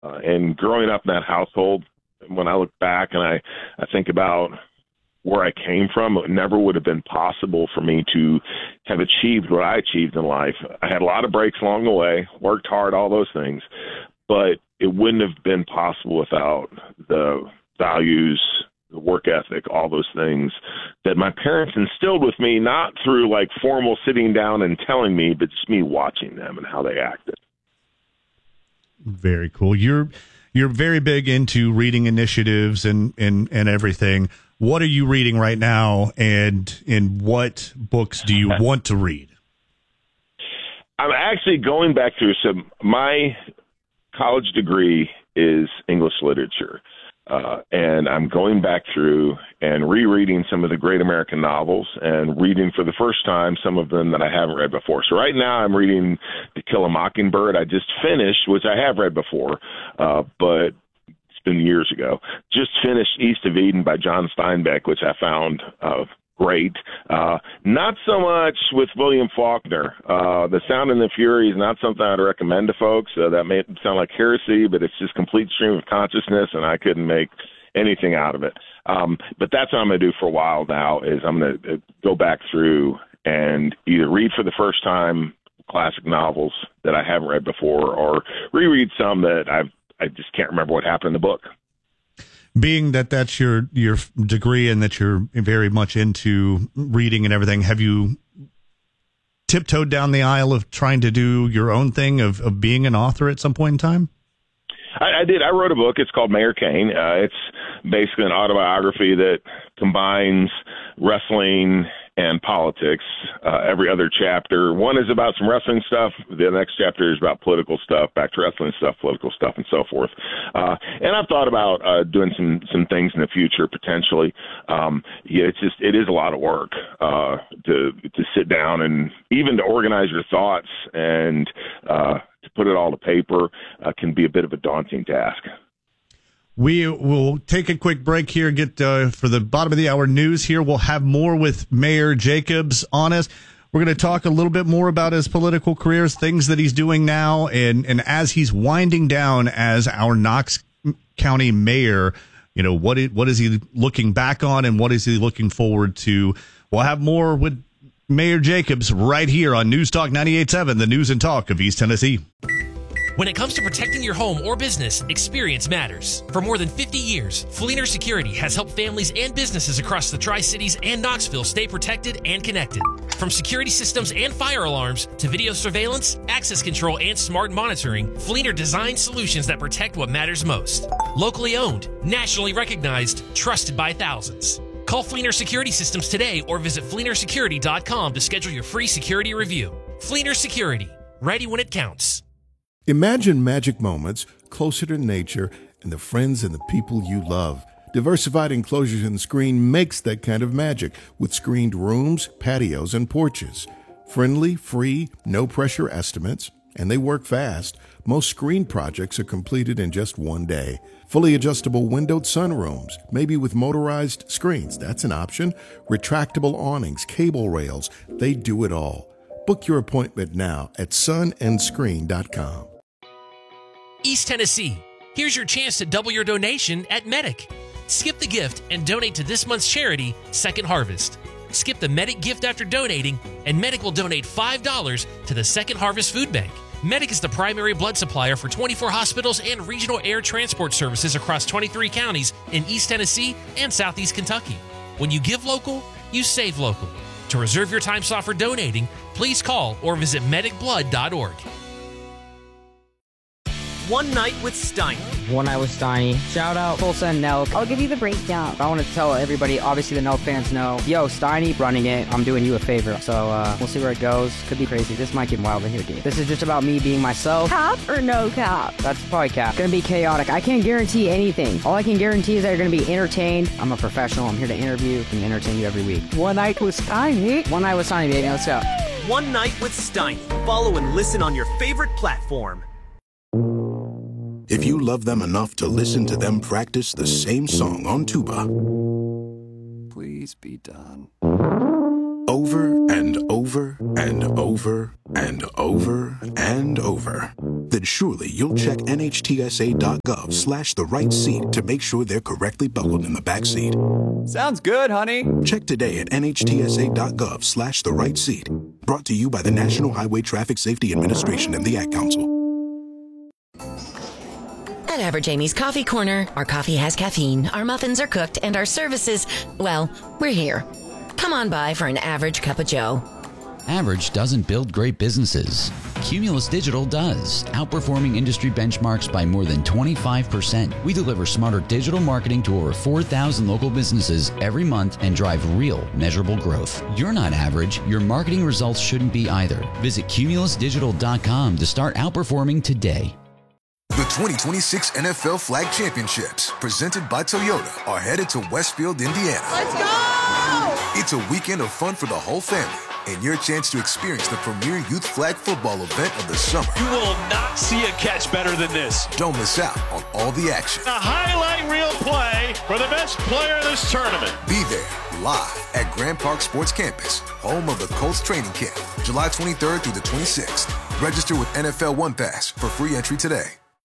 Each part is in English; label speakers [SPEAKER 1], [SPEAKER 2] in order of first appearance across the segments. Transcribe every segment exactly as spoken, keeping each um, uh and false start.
[SPEAKER 1] Uh, and growing up in that household, when I look back and I, I think about where I came from, it never would have been possible for me to have achieved what I achieved in life. I had a lot of breaks along the way, worked hard, all those things, but it wouldn't have been possible without the values, the work ethic, all those things that my parents instilled with me, not through like formal sitting down and telling me, but just me watching them and how they acted.
[SPEAKER 2] Very cool. You're you're very big into reading initiatives and, and, and everything. What are you reading right now, and and what books do you want to read?
[SPEAKER 1] I'm actually going back through some. My college degree is English literature, uh, and I'm going back through and rereading some of the great American novels and reading for the first time some of them that I haven't read before. So right now I'm reading To Kill a Mockingbird. I just finished, which I have read before, uh, but been years ago. Just finished East of Eden by John Steinbeck, which I found uh, great. Uh, not so much with William Faulkner. Uh, the Sound and the Fury is not something I'd recommend to folks. Uh, that may sound like heresy, but it's just complete stream of consciousness, and I couldn't make anything out of it. Um, but that's what I'm going to do for a while now, is I'm going to go back through and either read for the first time classic novels that I haven't read before, or reread some that I've I just can't remember what happened in the book.
[SPEAKER 2] Being that that's your, your degree and that you're very much into reading and everything, have you tiptoed down the aisle of trying to do your own thing of, of being an author at some point in time?
[SPEAKER 1] I, I did. I wrote a book. It's called Mayor Kane. Uh, it's basically an autobiography that combines wrestling and politics. Uh, every other chapter, one is about some wrestling stuff. The next chapter is about political stuff, back to wrestling stuff, political stuff, and so forth. Uh, and I've thought about uh, doing some some things in the future potentially. Um, yeah, it's just it is a lot of work uh, to to sit down and even to organize your thoughts and uh, to put it all to paper uh, can be a bit of a daunting task.
[SPEAKER 2] We will take a quick break here, get uh, for the bottom of the hour news here. We'll have more with Mayor Jacobs on us. We're going to talk a little bit more about his political careers, things that he's doing now, and, and as he's winding down as our Knox County mayor, you know, what is, what is he looking back on and what is he looking forward to? We'll have more with Mayor Jacobs right here on News Talk ninety-eight point seven, the news and talk of East Tennessee.
[SPEAKER 3] When it comes to protecting your home or business, experience matters. For more than fifty years, Fleener Security has helped families and businesses across the Tri-Cities and Knoxville stay protected and connected. From security systems and fire alarms to video surveillance, access control, and smart monitoring, Fleener designs solutions that protect what matters most. Locally owned, nationally recognized, trusted by thousands. Call Fleener Security Systems today or visit fleener security dot com to schedule your free security review. Fleener Security, ready when it counts.
[SPEAKER 4] Imagine magic moments closer to nature and the friends and the people you love. Diversified Enclosures and Screen makes that kind of magic with screened rooms, patios, and porches. Friendly, free, no-pressure estimates, and they work fast. Most screen projects are completed in just one day. Fully adjustable windowed sunrooms, maybe with motorized screens. That's an option. Retractable awnings, cable rails, they do it all. Book your appointment now at sun and screen dot com.
[SPEAKER 3] East Tennessee, here's your chance to double your donation at Medic. Skip the gift and donate to this month's charity, Second Harvest. Skip the Medic gift after donating, and Medic will donate five dollars to the Second Harvest Food Bank. Medic is the primary blood supplier for twenty-four hospitals and regional air transport services across twenty-three counties in East Tennessee and Southeast Kentucky. When you give local, you save local. To reserve your time slot for donating, please call or visit medic blood dot org.
[SPEAKER 5] One Night with Steiny.
[SPEAKER 6] One Night with Steiny. Shout out Tulsa and Nelk.
[SPEAKER 7] I'll give you the breakdown.
[SPEAKER 6] I want to tell everybody, obviously the Nelk fans know, yo, Steiny running it. I'm doing you a favor. So uh, we'll see where it goes. Could be crazy. This might get wild in here, dude. This is just about me being myself.
[SPEAKER 7] Cap or no cap?
[SPEAKER 6] That's probably cap. It's going to be chaotic. I can't guarantee anything. All I can guarantee is that you're going to be entertained. I'm a professional. I'm here to interview and entertain you every week.
[SPEAKER 7] One Night with Steiny.
[SPEAKER 6] One Night with Steiny, baby. Let's go.
[SPEAKER 5] One Night with Steiny. Follow and listen on your favorite platform.
[SPEAKER 8] If you love them enough to listen to them practice the same song on tuba,
[SPEAKER 9] please be done.
[SPEAKER 8] Over and over and over and over and over, then surely you'll check nhtsa.gov slash the right seat to make sure they're correctly buckled in the back seat.
[SPEAKER 9] Sounds good, honey.
[SPEAKER 8] Check today at nhtsa.gov slash the right seat. Brought to you by the National Highway Traffic Safety Administration and the Ad Council.
[SPEAKER 10] At Average Amy's Coffee Corner, our coffee has caffeine, our muffins are cooked, and our services, well, we're here. Come on by for an average cup of joe.
[SPEAKER 11] Average doesn't build great businesses. Cumulus Digital does, outperforming industry benchmarks by more than twenty-five percent. We deliver smarter digital marketing to over four thousand local businesses every month and drive real, measurable growth. You're not average. Your marketing results shouldn't be either. Visit cumulus digital dot com to start outperforming today.
[SPEAKER 12] The twenty twenty-six N F L Flag Championships, presented by Toyota, are headed to Westfield, Indiana.
[SPEAKER 13] Let's go!
[SPEAKER 12] It's a weekend of fun for the whole family, and your chance to experience the premier youth flag football event of the summer.
[SPEAKER 14] You will not see a catch better than this.
[SPEAKER 12] Don't miss out on all the action.
[SPEAKER 14] A highlight reel play for the best player in this tournament.
[SPEAKER 12] Be there live at Grand Park Sports Campus, home of the Colts training camp, July twenty-third through the twenty-sixth. Register with N F L One Pass for free entry today.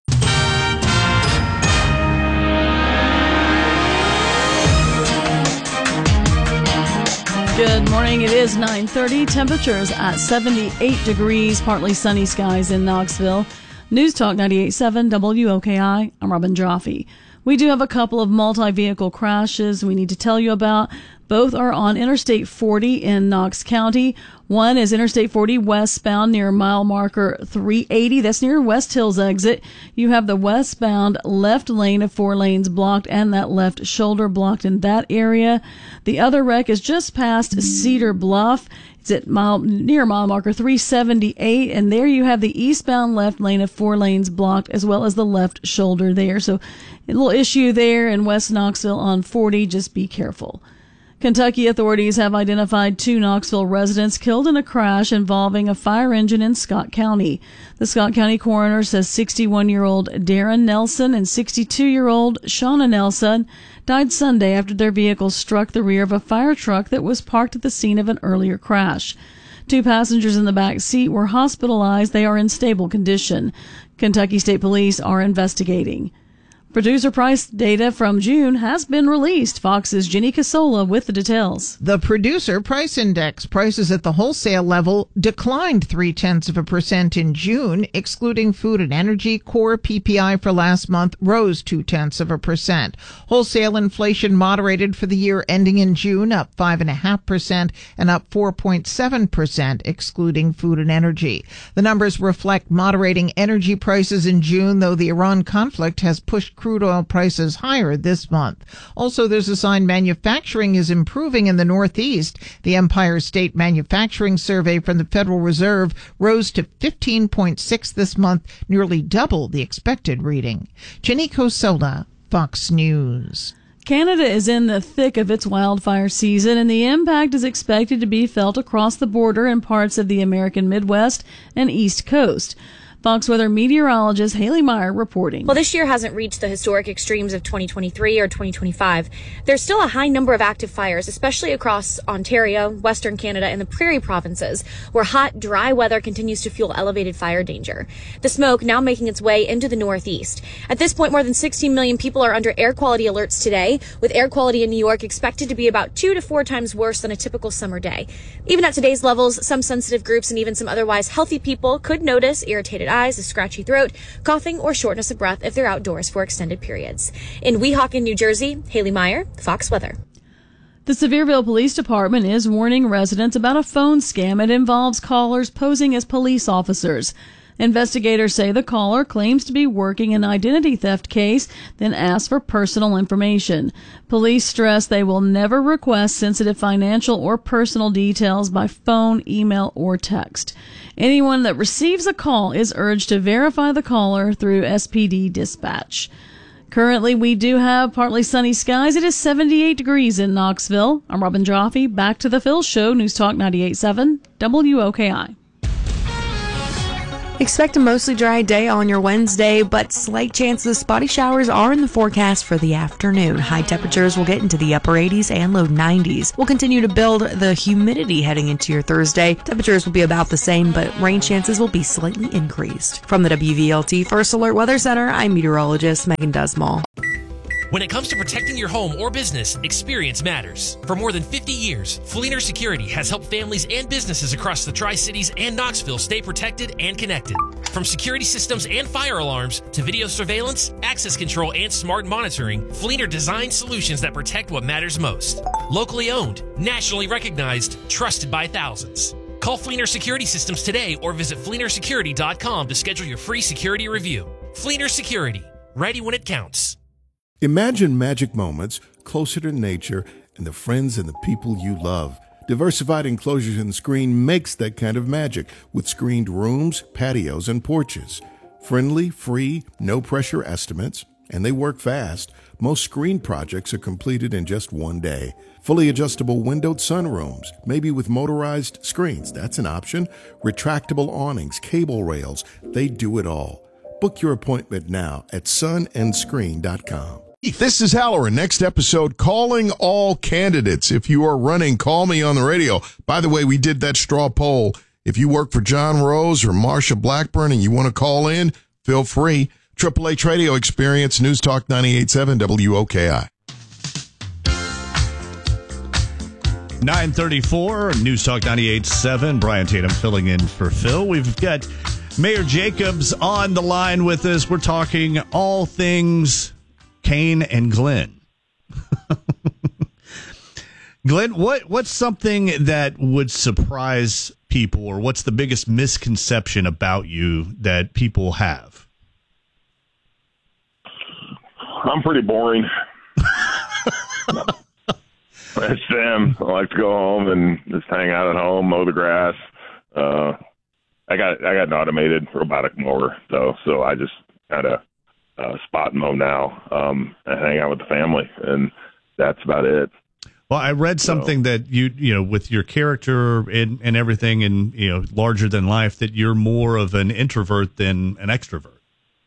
[SPEAKER 15] Good morning. It is nine thirty. Temperatures at seventy-eight degrees, partly sunny skies in Knoxville. News Talk ninety-eight point seven W O K I. I'm Robin Jaffe. We do have a couple of multi-vehicle crashes we need to tell you about. Both are on Interstate forty in Knox County. One is Interstate forty westbound near mile marker three eighty. That's near West Hills exit. You have the westbound left lane of four lanes blocked and that left shoulder blocked in that area. The other wreck is just past Cedar Bluff. It's at mile, near mile marker three seventy-eight, and there you have the eastbound left lane of four lanes blocked as well as the left shoulder there. So a little issue there in West Knoxville on forty. Just be careful. Kentucky authorities have identified two Knoxville residents killed in a crash involving a fire engine in Scott County. The Scott County coroner says sixty-one-year-old Darren Nelson and sixty-two-year-old Shauna Nelson died Sunday after their vehicle struck the rear of a fire truck that was parked at the scene of an earlier crash. Two passengers in the back seat were hospitalized. They are in stable condition. Kentucky State Police are investigating. Producer price data from June has been released. Fox's Jenny Casola with the details.
[SPEAKER 16] The producer price index, prices at the wholesale level, declined three-tenths of a percent in June. Excluding food and energy, core P P I for last month rose two-tenths of a percent. Wholesale inflation moderated for the year ending in June, up five point five percent and up four point seven percent, excluding food and energy. The numbers reflect moderating energy prices in June, though the Iran conflict has pushed crude oil prices higher this month. Also, there's a sign manufacturing is improving in the Northeast. The Empire State Manufacturing Survey from the Federal Reserve rose to fifteen point six this month, nearly double the expected reading. Jenny Cosola, Fox News.
[SPEAKER 15] Canada is in the thick of its wildfire season, and the impact is expected to be felt across the border in parts of the American Midwest and East Coast. Fox Weather meteorologist Haley Meyer reporting.
[SPEAKER 17] Well, this year hasn't reached the historic extremes of twenty twenty-three or twenty twenty-five. There's still a high number of active fires, especially across Ontario, Western Canada, and the Prairie provinces, where hot, dry weather continues to fuel elevated fire danger. The smoke now making its way into the Northeast. At this point, more than sixteen million people are under air quality alerts today, with air quality in New York expected to be about two to four times worse than a typical summer day. Even at today's levels, some sensitive groups and even some otherwise healthy people could notice irritated eyes, a scratchy throat, coughing, or shortness of breath if they're outdoors for extended periods. In Weehawken, New Jersey, Haley Meyer, Fox Weather.
[SPEAKER 15] The Sevierville Police Department is warning residents about a phone scam. It involves callers posing as police officers. Investigators say the caller claims to be working an identity theft case, then asks for personal information. Police stress they will never request sensitive financial or personal details by phone, email, or text. Anyone that receives a call is urged to verify the caller through S P D dispatch. Currently, we do have partly sunny skies. It is seventy-eight degrees in Knoxville. I'm Robin Jaffe. Back to the Phil Show, News Talk ninety-eight point seven W O K I.
[SPEAKER 13] Expect a mostly dry day on your Wednesday, but slight chances of spotty showers are in the forecast for the afternoon. High temperatures will get into the upper eighties and low nineties. We'll continue to build the humidity heading into your Thursday. Temperatures will be about the same, but rain chances will be slightly increased. From the W V L T First Alert Weather Center, I'm meteorologist Megan Dusmall.
[SPEAKER 3] When it comes to protecting your home or business, experience matters. For more than fifty years, Fleener Security has helped families and businesses across the Tri-Cities and Knoxville stay protected and connected. From security systems and fire alarms to video surveillance, access control, and smart monitoring, Fleener designs solutions that protect what matters most. Locally owned, nationally recognized, trusted by thousands. Call Fleener Security Systems today or visit fleener security dot com to schedule your free security review. Fleener Security, ready when it counts.
[SPEAKER 4] Imagine magic moments closer to nature and the friends and the people you love. Diversified Enclosures and Screen makes that kind of magic with screened rooms, patios, and porches. Friendly, free, no-pressure estimates, and they work fast. Most screen projects are completed in just one day. Fully adjustable windowed sunrooms, maybe with motorized screens. That's an option. Retractable awnings, cable rails, they do it all. Book your appointment now at sun and screen dot com.
[SPEAKER 18] This is Halloran. Next episode, calling all candidates. If you are running, call me on the radio. By the way, we did that straw poll. If you work for John Rose or Marsha Blackburn and you want to call in, feel free. Triple H Radio Experience, News Talk ninety-eight point seven W O K I.
[SPEAKER 2] nine thirty-four, News Talk ninety-eight point seven. Brian Tatum filling in for Phil. We've got Mayor Jacobs on the line with us. We're talking all things Kane and Glenn. Glenn, what what's something that would surprise people, or what's the biggest misconception about you that people have?
[SPEAKER 1] I'm pretty boring. That's them. I like to go home and just hang out at home, mow the grass. Uh, I got I got an automated robotic mower, though, so I just kind of uh, spot and mow now um, and hang out with the family, and that's about it.
[SPEAKER 2] Well, I read something so, that you you know with your character and, and everything, and you know larger than life, that you're more of an introvert than an extrovert.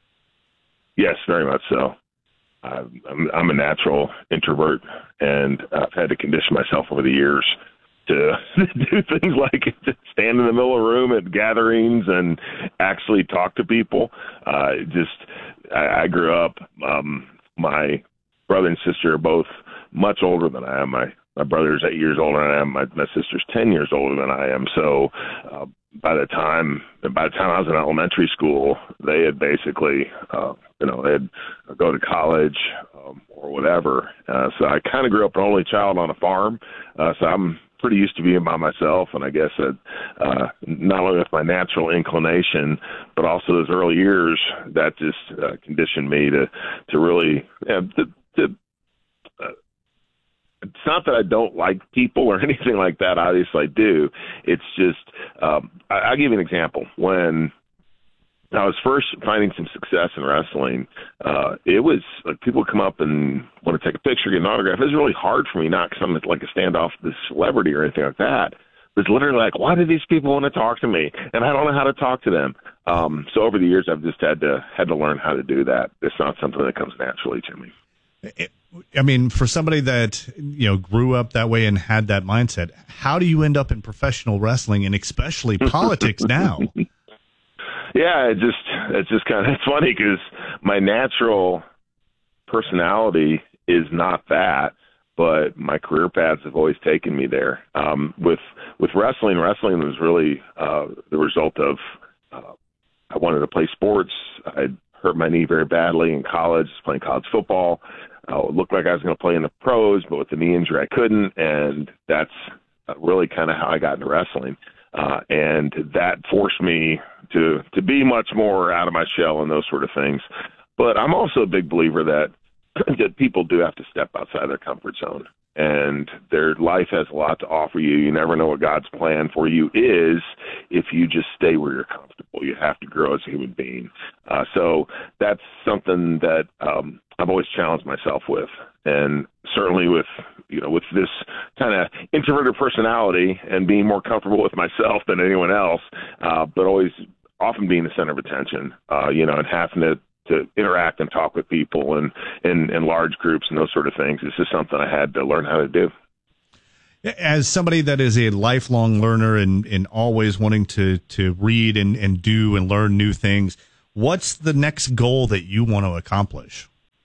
[SPEAKER 1] Yes, very much so. I'm, I'm a natural introvert, and I've had to condition myself over the years to do things like stand in the middle of a room at gatherings and actually talk to people. Uh, just, I, I grew up, um, my brother and sister are both much older than I am. My, my brother's eight years older than I am. My, my sister's ten years older than I am. So, uh, by the time, by the time I was in elementary school, they had basically, uh, you know, they'd go to college um, or whatever. Uh, so I kind of grew up an only child on a farm. Uh, so I'm pretty used to being by myself. And I guess that uh, not only with my natural inclination, but also those early years, that just uh, conditioned me to, to really, yeah, to, to uh, it's not that I don't like people or anything like that. Obviously I do. It's just, um, I, I'll give you an example. When I was first finding some success in wrestling, uh, it was like people would come up and want to take a picture, get an autograph. It was really hard for me, not because I'm like a standoff this celebrity or anything like that. It was literally like, why do these people want to talk to me? And I don't know how to talk to them. Um, so over the years, I've just had to, had to learn how to do that. It's not something that comes naturally to me.
[SPEAKER 2] It, I mean, for somebody that, you know, grew up that way and had that mindset, how do you end up in professional wrestling and especially politics now?
[SPEAKER 1] Yeah, it just, it's just kind of, it's funny because my natural personality is not that, but my career paths have always taken me there. Um, with, with wrestling, wrestling was really uh, the result of, uh, I wanted to play sports. I hurt my knee very badly in college, playing college football. Uh, it looked like I was going to play in the pros, but with the knee injury, I couldn't. And that's really kind of how I got into wrestling. Uh, and that forced me to, to be much more out of my shell and those sort of things. But I'm also a big believer that, that people do have to step outside their comfort zone. And their life has a lot to offer you. You never know what God's plan for you is if you just stay where you're comfortable. You have to grow as a human being. Uh, so that's something that um, I've always challenged myself with. And certainly with, you know, with this kind of introverted personality and being more comfortable with myself than anyone else, uh, but always often being the center of attention, uh, you know, and having to, to interact and talk with people and in and large groups and those sort of things. It's just something I had to learn how to do.
[SPEAKER 2] As somebody that is a lifelong learner and, and always wanting to, to read and, and do and learn new things, what's the next goal that you want to accomplish?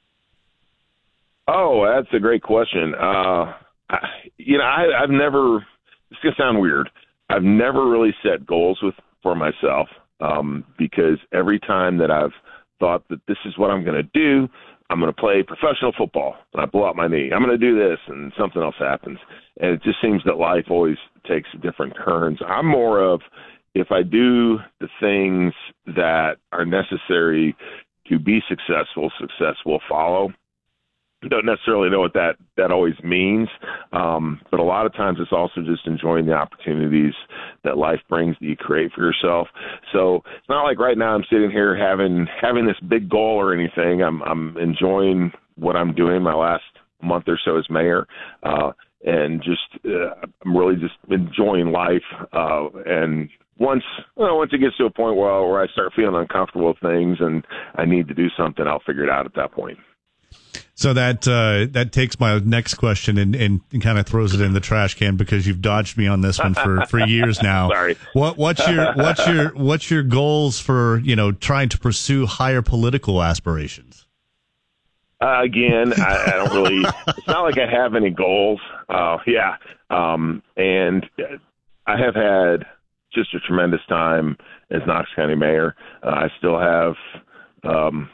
[SPEAKER 1] Oh, that's a great question. Uh, I, you know, I, I've never, it's going to sound weird. I've never really set goals with for myself um, because every time that I've thought that this is what I'm going to do, I'm going to play professional football and I blow out my knee. I'm going to do this and something else happens. And it just seems that life always takes different turns. I'm more of, if I do the things that are necessary to be successful, success will follow. Don't necessarily know what that, that always means, um, but a lot of times it's also just enjoying the opportunities that life brings that you create for yourself. So it's not like right now I'm sitting here having having this big goal or anything. I'm I'm enjoying what I'm doing my last month or so as mayor, uh, and just uh, I'm really just enjoying life. Uh, and once you know, once it gets to a point where, where I start feeling uncomfortable with things and I need to do something, I'll figure it out at that point.
[SPEAKER 2] So that uh, that takes my next question and, and, and kind of throws it in the trash can because you've dodged me on this one for, for years now.
[SPEAKER 1] Sorry.
[SPEAKER 2] What what's your what's your what's your goals for, you know, trying to pursue higher political aspirations?
[SPEAKER 1] Uh, again, I, I don't really. It's not like I have any goals. Uh, yeah, um, and I have had just a tremendous time as Knox County mayor. Uh, I still have. Um,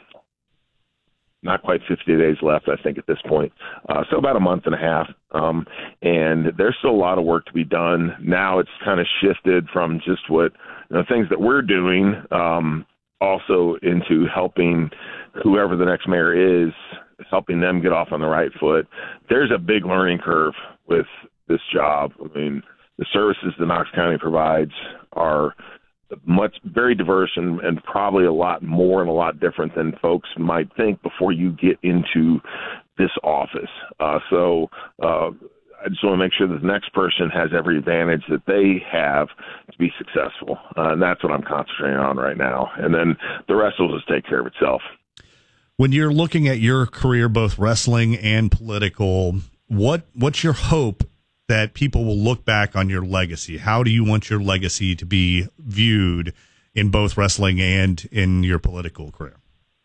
[SPEAKER 1] Not quite fifty days left, I think, at this point. Uh, so about a month and a half. Um, and there's still a lot of work to be done. Now it's kind of shifted from just what, you know, things that we're doing, um, also into helping whoever the next mayor is, helping them get off on the right foot. There's a big learning curve with this job. I mean, the services that Knox County provides are much very diverse and, and probably a lot more and a lot different than folks might think before you get into this office. Uh, so uh, I just want to make sure that the next person has every advantage that they have to be successful. Uh, and that's what I'm concentrating on right now. And then the rest will just take care of itself.
[SPEAKER 2] When you're looking at your career, both wrestling and political, what what's your hope that people will look back on your legacy? How do you want your legacy to be viewed in both wrestling and in your political career?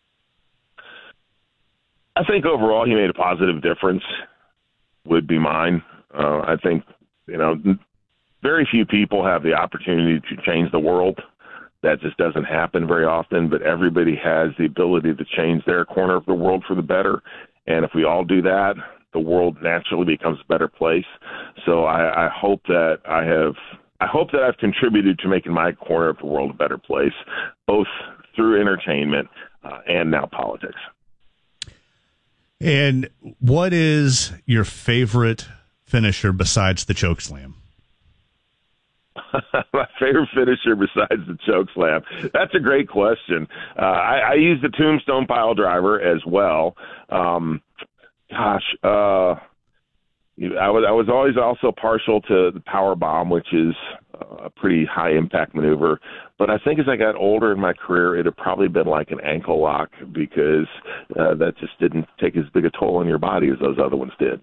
[SPEAKER 1] I think overall he made a positive difference would be mine. Uh, I think, you know, very few people have the opportunity to change the world. That just doesn't happen very often, but everybody has the ability to change their corner of the world for the better. And if we all do that, the world naturally becomes a better place. So I, I hope that I have, I hope that I've contributed to making my corner of the world a better place, both through entertainment uh, and now politics.
[SPEAKER 2] And what is your favorite finisher besides the choke slam?
[SPEAKER 1] My favorite finisher besides the choke slam? That's a great question. Uh, I, I use the tombstone pile driver as well. Um, Gosh, uh, I was I was always also partial to the power bomb, which is a pretty high impact maneuver. But I think as I got older in my career, it had probably been like an ankle lock because uh, that just didn't take as big a toll on your body as those other ones did.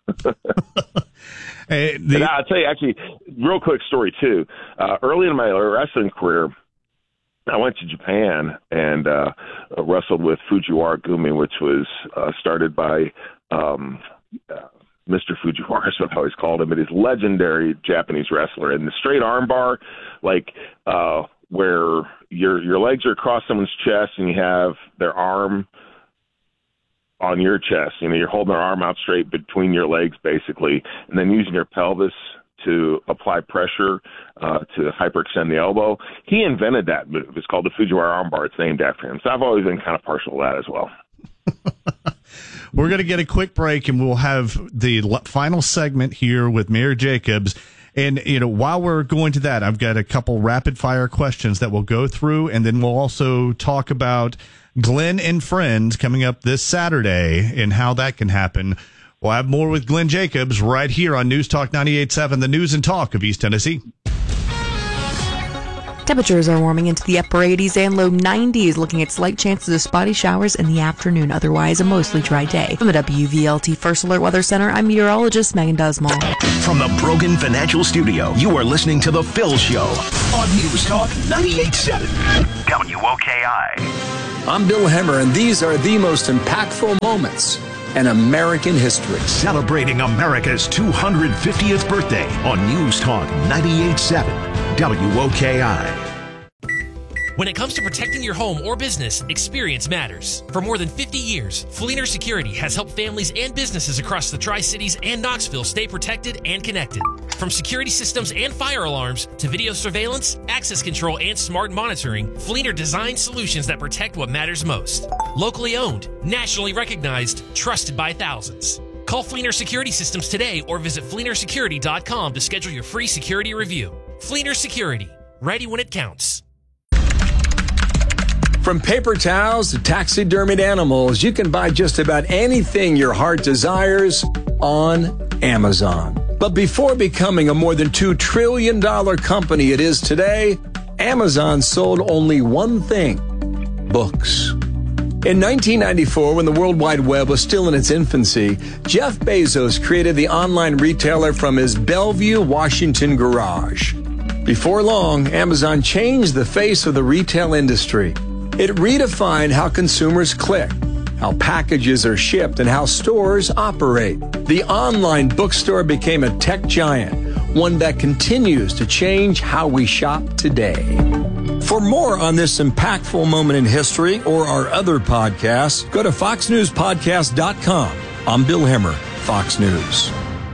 [SPEAKER 2] Hey, the-
[SPEAKER 1] and I'll tell you, actually, real quick story too. Uh, early in my wrestling career, I went to Japan and uh, wrestled with Fujiwara Gumi, which was uh, started by um, uh, Mister Fujiwara, is what I always called him. But he's a legendary Japanese wrestler. And the straight arm bar, like uh, where your your legs are across someone's chest and you have their arm on your chest. You know, you're holding their arm out straight between your legs, basically, and then using your pelvis to apply pressure uh, to hyperextend the elbow. He invented that move. It's called the Fujiwara armbar. It's named after him. So I've always been kind of partial to that as well.
[SPEAKER 2] We're going to get a quick break, and we'll have the final segment here with Mayor Jacobs. And, you know, while we're going to that, I've got a couple rapid-fire questions that we'll go through, and then we'll also talk about Glenn and Friends coming up this Saturday and how that can happen. We'll have more with Glenn Jacobs right here on News Talk ninety-eight point seven, the news and talk of East Tennessee.
[SPEAKER 13] Temperatures are warming into the upper eighties and low nineties, looking at slight chances of spotty showers in the afternoon. Otherwise, a mostly dry day. From the W V L T First Alert Weather Center, I'm meteorologist Megan Dusmall.
[SPEAKER 19] From the Brogan Financial Studio, you are listening to The Phil Show on News Talk ninety-eight point seven W O K I.
[SPEAKER 20] I'm Bill Hemmer, and these are the most impactful moments in American history.
[SPEAKER 19] Celebrating America's two hundred fiftieth birthday on News Talk ninety-eight point seven W O K I.
[SPEAKER 3] When it comes to protecting your home or business, experience matters. For more than fifty years, Fleener Security has helped families and businesses across the Tri-Cities and Knoxville stay protected and connected. From security systems and fire alarms to video surveillance, access control, and smart monitoring, Fleener designs solutions that protect what matters most. Locally owned, nationally recognized, trusted by thousands. Call Fleener Security Systems today or visit fleener security dot com to schedule your free security review. Fleener Security, ready when it counts.
[SPEAKER 20] From paper towels to taxidermied animals, you can buy just about anything your heart desires on Amazon. But before becoming a more than two trillion dollars company it is today, Amazon sold only one thing: books. In nineteen ninety-four, when the World Wide Web was still in its infancy, Jeff Bezos created the online retailer from his Bellevue, Washington garage. Before long, Amazon changed the face of the retail industry. It redefined how consumers click, how packages are shipped, and how stores operate. The online bookstore became a tech giant, one that continues to change how we shop today. For more on this impactful moment in history or our other podcasts, go to fox news podcast dot com. I'm Bill Hemmer, Fox News.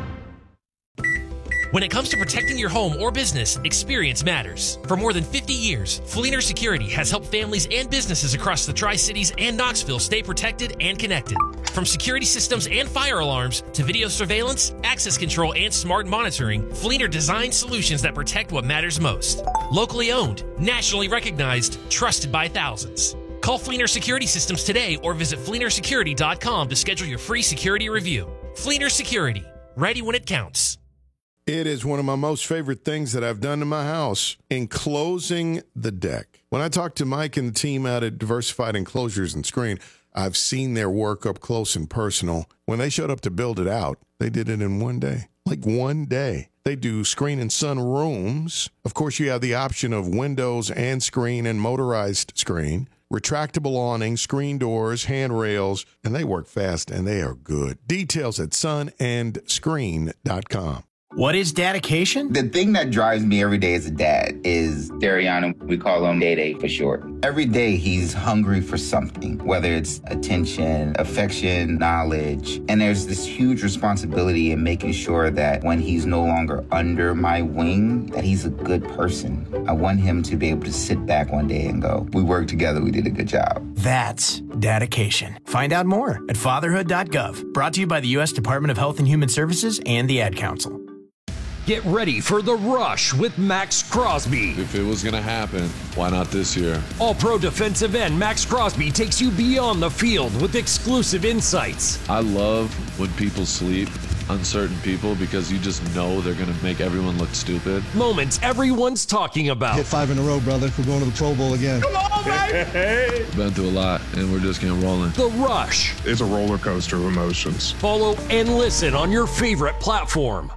[SPEAKER 3] When it comes to protecting your home or business, experience matters. For more than fifty years, Fleener Security has helped families and businesses across the Tri-Cities and Knoxville stay protected and connected. From security systems and fire alarms to video surveillance, access control, and smart monitoring, Fleener designs solutions that protect what matters most. Locally owned, nationally recognized, trusted by thousands. Call Fleener Security Systems today or visit fleener security dot com to schedule your free security review. Fleener Security, ready when it counts.
[SPEAKER 18] It is one of my most favorite things that I've done to my house, enclosing the deck. When I talked to Mike and the team out at Diversified Enclosures and Screen, I've seen their work up close and personal. When they showed up to build it out, they did it in one day. Like one day. They do screen and sun rooms. Of course, you have the option of windows and screen and motorized screen, retractable awning, screen doors, handrails, and they work fast and they are good. Details at sun and screen dot com.
[SPEAKER 21] What is dedication?
[SPEAKER 22] The thing that drives me every day as a dad is Dariana. We call him Day Day for short. Every day he's hungry for something, whether it's attention, affection, knowledge. And there's this huge responsibility in making sure that when he's no longer under my wing, that he's a good person. I want him to be able to sit back one day and go, we worked together, we did a good job.
[SPEAKER 21] That's dedication. Find out more at fatherhood dot gov. Brought to you by the U S Department of Health and Human Services and the Ad Council.
[SPEAKER 23] Get ready for The Rush with Max Crosby.
[SPEAKER 24] If it was going to happen, why not this year?
[SPEAKER 23] All-pro defensive end Max Crosby takes you beyond the field with exclusive insights.
[SPEAKER 24] I love when people sleep on certain people because you just know they're going to make everyone look stupid.
[SPEAKER 23] Moments everyone's talking about.
[SPEAKER 25] Hit five in a row, brother. We're going to the Pro Bowl again.
[SPEAKER 24] Come on, baby! Been through a lot, and we're just getting rolling.
[SPEAKER 23] The Rush.
[SPEAKER 26] It's a roller coaster of emotions.
[SPEAKER 23] Follow and listen on your favorite platform.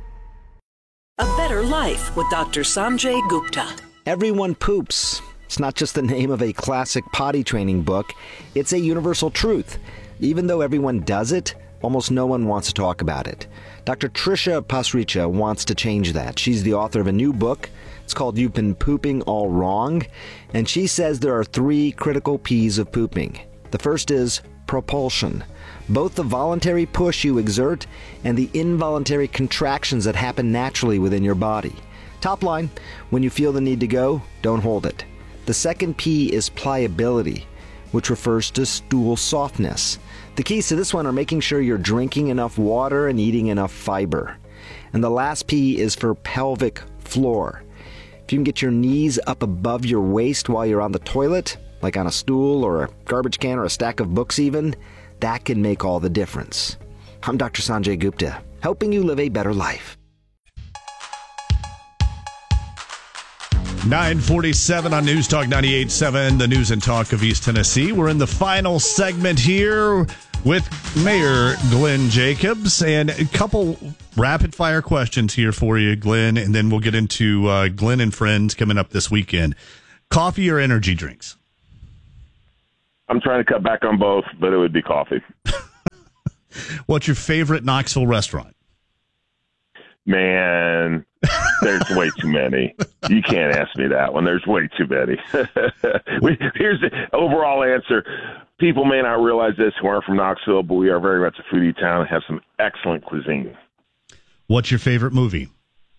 [SPEAKER 27] A Better Life with Doctor Sanjay Gupta.
[SPEAKER 28] Everyone poops. It's not just the name of a classic potty training book. It's a universal truth. Even though everyone does it, almost no one wants to talk about it. Doctor Trisha Pasricha wants to change that. She's the author of a new book. It's called You've Been Pooping All Wrong. And she says there are three critical P's of pooping. The first is propulsion. Both the voluntary push you exert and the involuntary contractions that happen naturally within your body. Top line, when you feel the need to go, don't hold it. The second P is pliability, which refers to stool softness. The keys to this one are making sure you're drinking enough water and eating enough fiber. And the last P is for pelvic floor. If you can get your knees up above your waist while you're on the toilet, like on a stool or a garbage can or a stack of books even, that can make all the difference. I'm Doctor Sanjay Gupta, helping you live a better life.
[SPEAKER 2] nine forty-seven on News Talk ninety-eight point seven, the news and talk of East Tennessee. We're in the final segment here with Mayor Glenn Jacobs, and a couple rapid-fire questions here for you, Glenn, and then we'll get into uh, Glenn and Friends coming up this weekend. Coffee or energy drinks?
[SPEAKER 1] I'm trying to cut back on both, but it would be coffee.
[SPEAKER 2] What's your favorite Knoxville restaurant?
[SPEAKER 1] Man, there's way too many. You can't ask me that one. There's way too many. we, here's the overall answer. People may not realize this who aren't from Knoxville, but we are very much a foodie town and have some excellent cuisine.
[SPEAKER 2] What's your favorite movie?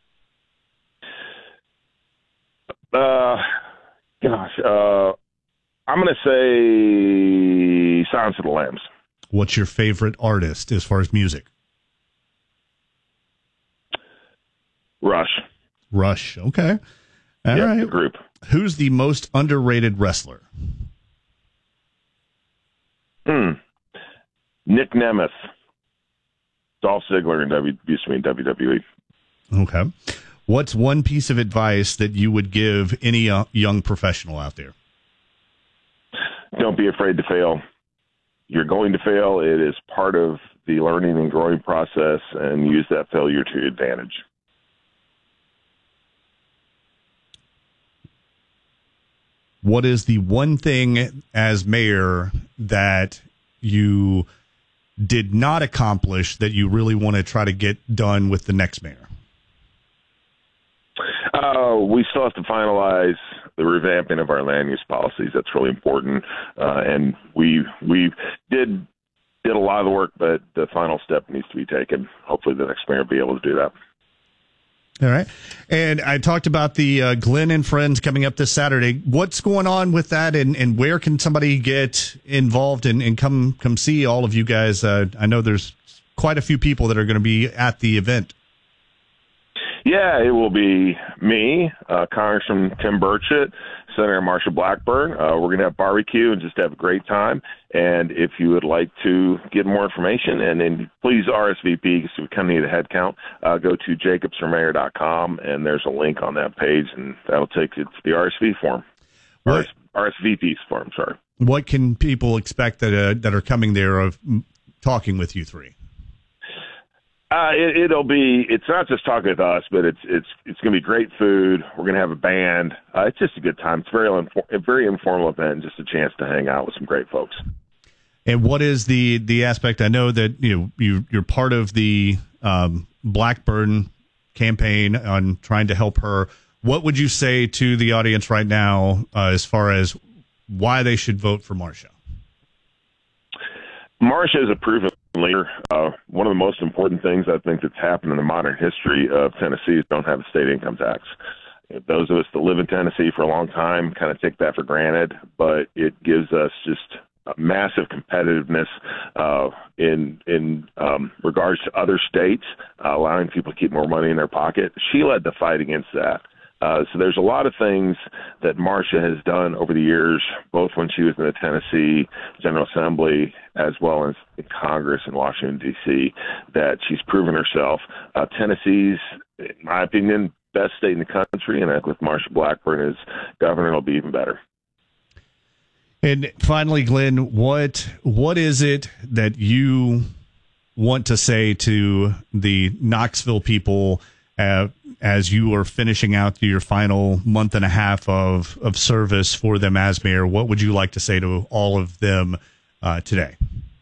[SPEAKER 1] Uh, gosh, uh, I'm going to say Silence of the Lambs.
[SPEAKER 2] What's your favorite artist as far as music?
[SPEAKER 1] Rush.
[SPEAKER 2] Rush. Okay. All
[SPEAKER 1] yep,
[SPEAKER 2] right.
[SPEAKER 1] The group.
[SPEAKER 2] Who's the most underrated wrestler?
[SPEAKER 1] Hmm. Nick Nemeth. Dolph Ziggler in W used to be in W W E.
[SPEAKER 2] Okay. What's one piece of advice that you would give any uh, young professional out there?
[SPEAKER 1] Don't be afraid to fail. You're going to fail. It is part of the learning and growing process, and use that failure to your advantage.
[SPEAKER 2] What is the one thing as mayor that you did not accomplish that you really want to try to get done with the next mayor?
[SPEAKER 1] Uh, we still have to finalize the revamping of our land use policies. That's really important. Uh, and we we did did a lot of the work, but the final step needs to be taken. Hopefully the next mayor will be able to do that.
[SPEAKER 2] All right. And I talked about the uh, Glenn and Friends coming up this Saturday. What's going on with that, and, and where can somebody get involved and, and come come see all of you guys? Uh, I know there's quite a few people that are going to be at the event.
[SPEAKER 1] Yeah, it will be me, uh, Congressman Tim Burchett, Senator Marsha Blackburn. Uh, we're going to have barbecue and just have a great time. And if you would like to get more information, and then please R S V P because we kind of need a head count, uh, go to jacobs for mayor dot com, and there's a link on that page, and that'll take you to the R S V form.
[SPEAKER 2] What?
[SPEAKER 1] R S V P form, sorry.
[SPEAKER 2] What can people expect that uh, that are coming there of talking with you three?
[SPEAKER 1] Uh, it, it'll be. It's not just talking with us, but it's it's it's going to be great food. We're going to have a band. Uh, it's just a good time. It's a very a very informal event, just a chance to hang out with some great folks.
[SPEAKER 2] And what is the the aspect? I know that you know you you're part of the um, Blackburn campaign on trying to help her. What would you say to the audience right now uh, as far as why they should vote for Marsha?
[SPEAKER 1] Marsha is a proven leader. Uh, one of the most important things I think that's happened in the modern history of Tennessee is don't have a state income tax. Those of us that live in Tennessee for a long time kind of take that for granted, but it gives us just a massive competitiveness uh, in in um, regards to other states, uh, allowing people to keep more money in their pocket. She led the fight against that. Uh, so there's a lot of things that Marsha has done over the years, both when she was in the Tennessee General Assembly as well as in Congress in Washington, D C, that she's proven herself. Uh, Tennessee's, in my opinion, best state in the country, and with Marsha Blackburn as governor, it'll be even better.
[SPEAKER 2] And finally, Glenn, what what is it that you want to say to the Knoxville people uh, as you are finishing out your final month and a half of, of service for them as mayor? What would you like to say to all of them uh, today?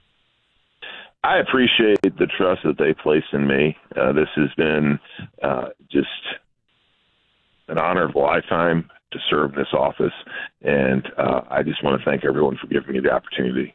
[SPEAKER 1] I appreciate the trust that they placed in me. Uh, this has been uh, just an honor of a lifetime to serve in this office, and uh, I just want to thank everyone for giving me the opportunity.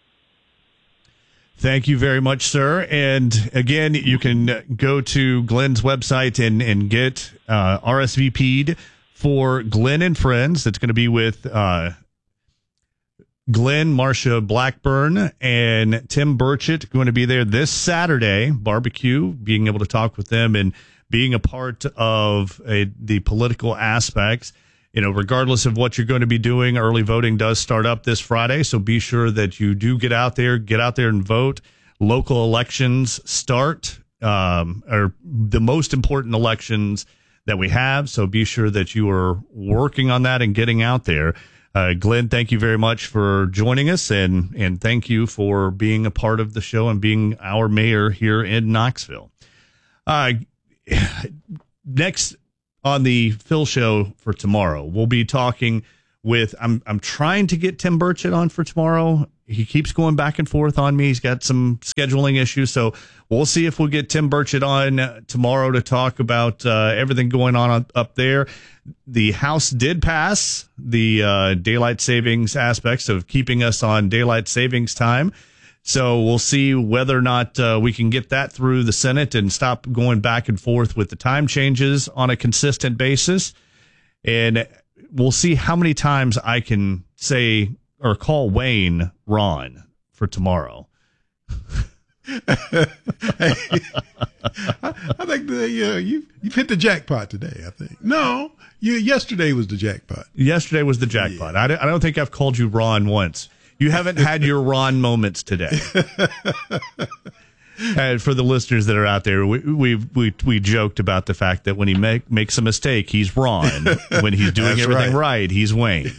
[SPEAKER 2] Thank you very much, sir. And again, you can go to Glenn's website and, and get uh, R S V P'd for Glenn and Friends. That's going to be with uh, Glenn, Marsha Blackburn, and Tim Burchett going to be there this Saturday, barbecue, being able to talk with them and being a part of a, the political aspects. You know, regardless of what you're going to be doing, early voting does start up this Friday, so be sure that you do get out there, get out there and vote. Local elections start, um, are the most important elections that we have. So be sure that you are working on that and getting out there. Uh, Glenn, thank you very much for joining us, and, and thank you for being a part of the show and being our mayor here in Knoxville. Uh, next on the Phil Show for tomorrow, we'll be talking with, I'm I'm trying to get Tim Burchett on for tomorrow. He keeps going back and forth on me. He's got some scheduling issues, so we'll see if we'll get Tim Burchett on tomorrow to talk about uh, everything going on up there. The House did pass the uh, daylight savings aspects of keeping us on daylight savings time, so we'll see whether or not uh, we can get that through the Senate and stop going back and forth with the time changes on a consistent basis. And we'll see how many times I can say or call Wayne Ron for tomorrow.
[SPEAKER 5] I, I think the, uh, you, you've hit the jackpot today, I think. No, you, yesterday was the jackpot.
[SPEAKER 2] Yesterday was the jackpot. Yeah. I, I don't think I've called you Ron once. You haven't had your Ron moments today. And for the listeners that are out there, we we we, we joked about the fact that when he make, makes a mistake, he's Ron. When he's doing
[SPEAKER 5] That's
[SPEAKER 2] everything
[SPEAKER 5] right.
[SPEAKER 2] right, he's Wayne.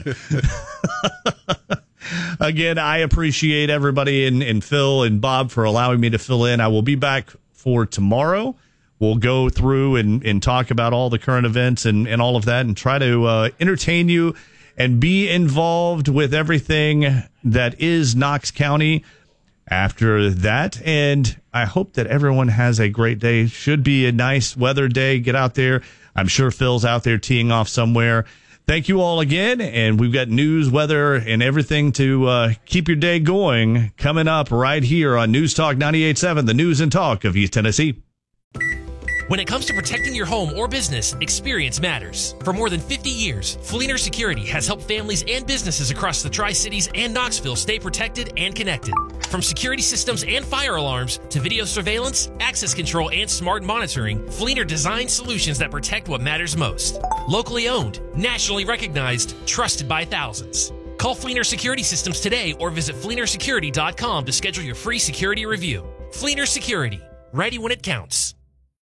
[SPEAKER 2] Again, I appreciate everybody and, and Phil and Bob for allowing me to fill in. I will be back for tomorrow. We'll go through and, and talk about all the current events and, and all of that and try to uh, entertain you and be involved with everything that is Knox County after that. And I hope that everyone has a great day. Should be a nice weather day. Get out there. I'm sure Phil's out there teeing off somewhere. Thank you all again. And we've got news, weather, and everything to uh, keep your day going coming up right here on News Talk ninety-eight point seven, the news and talk of East Tennessee.
[SPEAKER 3] When it comes to protecting your home or business, experience matters. For more than fifty years, Fleener Security has helped families and businesses across the Tri-Cities and Knoxville stay protected and connected. From security systems and fire alarms to video surveillance, access control, and smart monitoring, Fleener designs solutions that protect what matters most. Locally owned, nationally recognized, trusted by thousands. Call Fleener Security Systems today or visit fleener security dot com to schedule your free security review. Fleener Security, ready when it counts.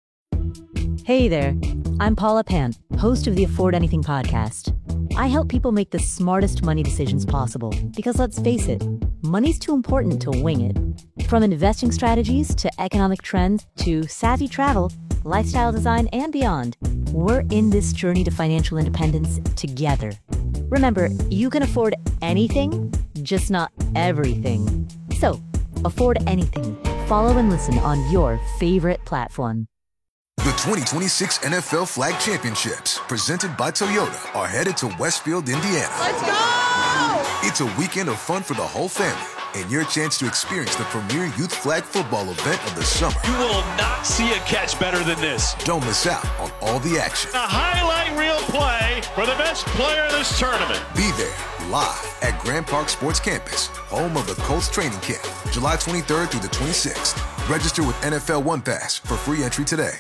[SPEAKER 6] Hey there, I'm Paula Pant, host of the Afford Anything podcast. I help people make the smartest money decisions possible because, let's face it, money's too important to wing it. From investing strategies to economic trends to savvy travel, lifestyle design, and beyond, we're in this journey to financial independence together. Remember, you can afford anything, just not everything. So, afford anything. Follow and listen on your favorite platform.
[SPEAKER 12] The twenty twenty-six N F L Flag Championships, presented by Toyota, are headed to Westfield, Indiana.
[SPEAKER 7] Let's go!
[SPEAKER 12] It's a weekend of fun for the whole family and your chance to experience the premier youth flag football event of the summer.
[SPEAKER 8] You will not see a catch better than this.
[SPEAKER 12] Don't miss out on all the action.
[SPEAKER 8] A highlight reel play for the best player in this tournament.
[SPEAKER 12] Be there live at Grand Park Sports Campus, home of the Colts training camp, July twenty-third through the twenty-sixth. Register with N F L One Pass for free entry today.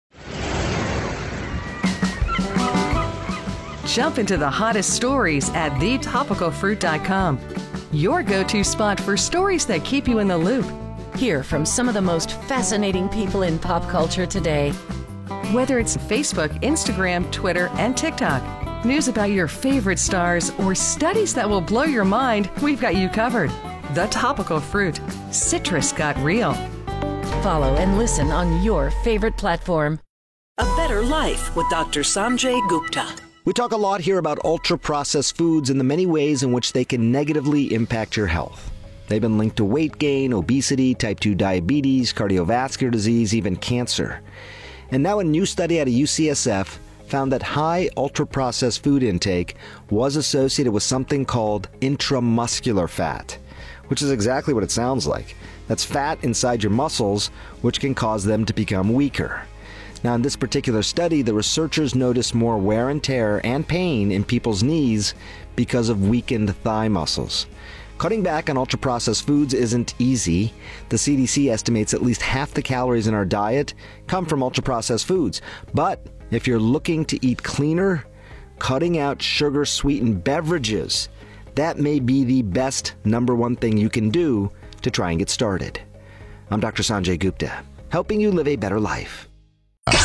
[SPEAKER 9] Jump into the hottest stories at the topical fruit dot com. Your go-to spot for stories that keep you in the loop. Hear from some of the most fascinating people in pop culture today. Whether it's Facebook, Instagram, Twitter, and TikTok, news about your favorite stars, or studies that will blow your mind, we've got you covered. The Topical Fruit. Citrus got real.
[SPEAKER 6] Follow and listen on your favorite platform.
[SPEAKER 27] A Better Life with Doctor Sanjay Gupta.
[SPEAKER 28] We talk a lot here about ultra-processed foods and the many ways in which they can negatively impact your health. They've been linked to weight gain, obesity, type two diabetes, cardiovascular disease, even cancer. And now a new study out of U C S F found that high ultra-processed food intake was associated with something called intramuscular fat, which is exactly what it sounds like. That's fat inside your muscles, which can cause them to become weaker. Now, in this particular study, the researchers noticed more wear and tear and pain in people's knees because of weakened thigh muscles. Cutting back on ultra-processed foods isn't easy. The C D C estimates at least half the calories in our diet come from ultra-processed foods. But if you're looking to eat cleaner, cutting out sugar-sweetened beverages, that may be the best number one thing you can do to try and get started. I'm Doctor Sanjay Gupta, helping you live a better life.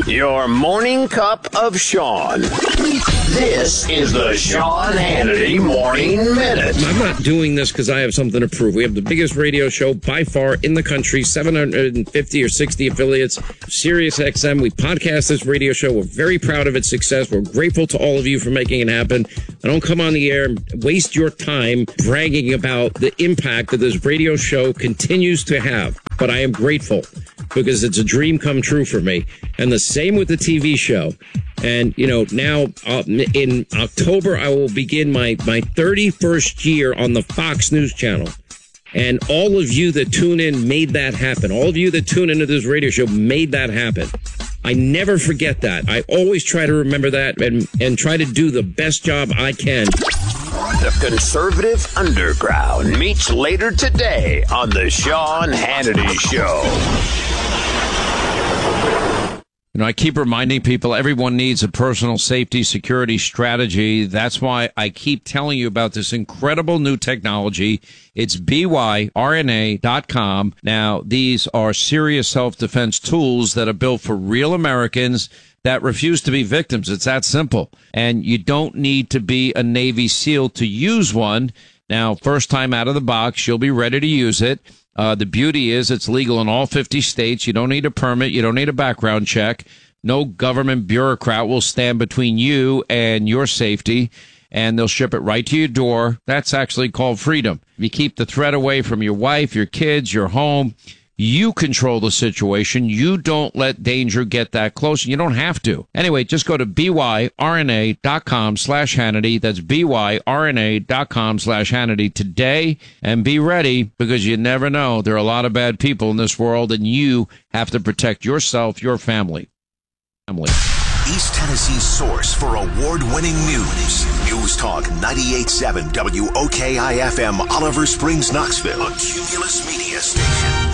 [SPEAKER 19] Your morning cup of Sean. This is the Sean Hannity Morning Minute.
[SPEAKER 4] I'm not doing this because I have something to prove. We have the biggest radio show by far in the country, seven hundred fifty or sixty affiliates, Sirius X M. We podcast this radio show. We're very proud of its success. We're grateful to all of you for making it happen. I don't come on the air and waste your time bragging about the impact that this radio show continues to have. But I am grateful because it's a dream come true for me. And the same with the T V show. And, you know, now uh, in October, I will begin my, my thirty-first year on the Fox News Channel. And all of you that tune in made that happen. All of you that tune into this radio show made that happen. I never forget that. I always try to remember that and, and try to do the best job I can.
[SPEAKER 19] The Conservative Underground meets later today on the Sean Hannity Show.
[SPEAKER 7] You know, I keep reminding people everyone needs a personal safety security strategy. That's why I keep telling you about this incredible new technology. It's B Y R N A dot com. Now, these are serious self-defense tools that are built for real Americans that refuse to be victims. It's that simple. And you don't need to be a Navy SEAL to use one. Now, first time out of the box, you'll be ready to use it. Uh, the beauty is it's legal in all fifty states. You don't need a permit. You don't need a background check. No government bureaucrat will stand between you and your safety, and they'll ship it right to your door. That's actually called freedom. If you keep the threat away from your wife, your kids, your home, you control the situation. You don't let danger get that close. You don't have to. Anyway, just go to B Y R N A dot com slash Hannity. That's B Y R N A dot com slash Hannity today. And be ready, because you never know. There are a lot of bad people in this world, and you have to protect yourself, your family. family.
[SPEAKER 19] East Tennessee's source for award-winning news. News Talk ninety-eight point seven W O K I F M, Oliver Springs, Knoxville. A Cumulus Media Station.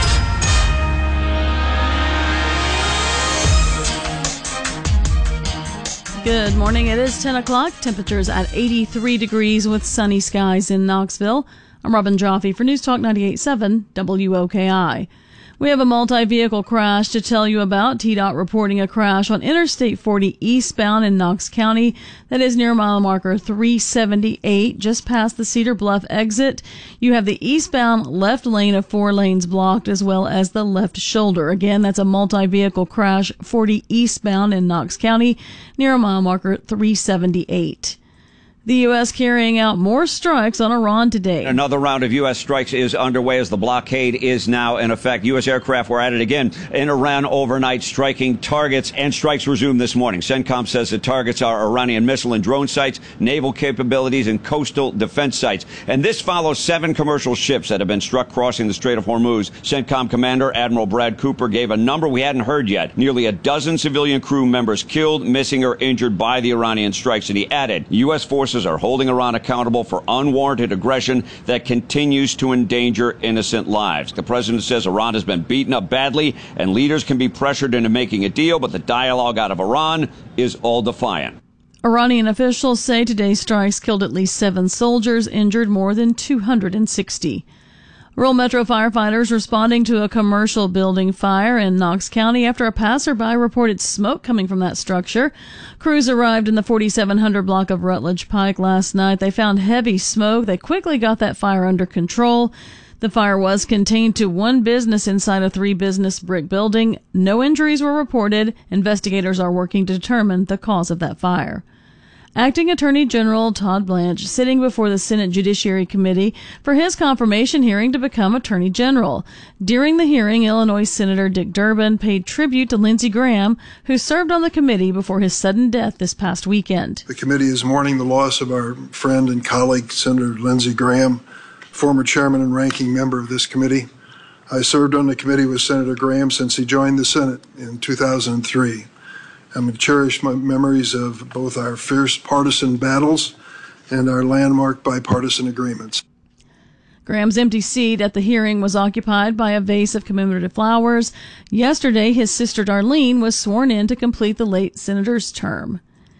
[SPEAKER 10] Good morning. It is ten o'clock. Temperatures at eighty-three degrees with sunny skies in Knoxville. I'm Robin Joffe for News Talk ninety-eight point seven W O K I. We have a multi-vehicle crash to tell you about. T DOT reporting a crash on Interstate forty eastbound in Knox County. That is near mile marker three seventy-eight, just past the Cedar Bluff exit. You have the eastbound left lane of four lanes blocked, as well as the left shoulder. Again, that's a multi-vehicle crash, forty eastbound in Knox County, near mile marker three seventy-eight. The U S carrying out more strikes on Iran today.
[SPEAKER 11] Another round of U S strikes is underway as the blockade is now in effect. U S aircraft were at it again in Iran overnight, striking targets, and strikes resumed this morning. CENTCOM says the targets are Iranian missile and drone sites, naval capabilities, and coastal defense sites. And this follows seven commercial ships that have been struck crossing the Strait of Hormuz. CENTCOM Commander Admiral Brad Cooper gave a number we hadn't heard yet. Nearly a dozen civilian crew members killed, missing, or injured by the Iranian strikes. And he added, U S forces are holding Iran accountable for unwarranted aggression that continues to endanger innocent lives. The president says Iran has been beaten up badly and leaders can be pressured into making a deal, but the dialogue out of Iran is all defiant.
[SPEAKER 10] Iranian officials say today's strikes killed at least seven soldiers, injured more than two hundred sixty. Rural Metro firefighters responding to a commercial building fire in Knox County after a passerby reported smoke coming from that structure. Crews arrived in the forty-seven hundred block of Rutledge Pike last night. They found heavy smoke. They quickly got that fire under control. The fire was contained to one business inside a three-business brick building. No injuries were reported. Investigators are working to determine the cause of that fire. Acting Attorney General Todd Blanche sitting before the Senate Judiciary Committee for his confirmation hearing to become Attorney General. During the hearing, Illinois Senator Dick Durbin paid tribute to Lindsey Graham, who served on the committee before his sudden death this past weekend.
[SPEAKER 14] The committee is mourning the loss of our friend and colleague, Senator Lindsey Graham, former chairman and ranking member of this committee. I served on the committee with Senator Graham since he joined the Senate in two thousand three. I'm going to cherish my memories of both our fierce partisan battles and our landmark bipartisan agreements.
[SPEAKER 10] Graham's empty seat at the hearing was occupied by a vase of commemorative flowers. Yesterday, his sister Darlene was sworn in to complete the late senator's term.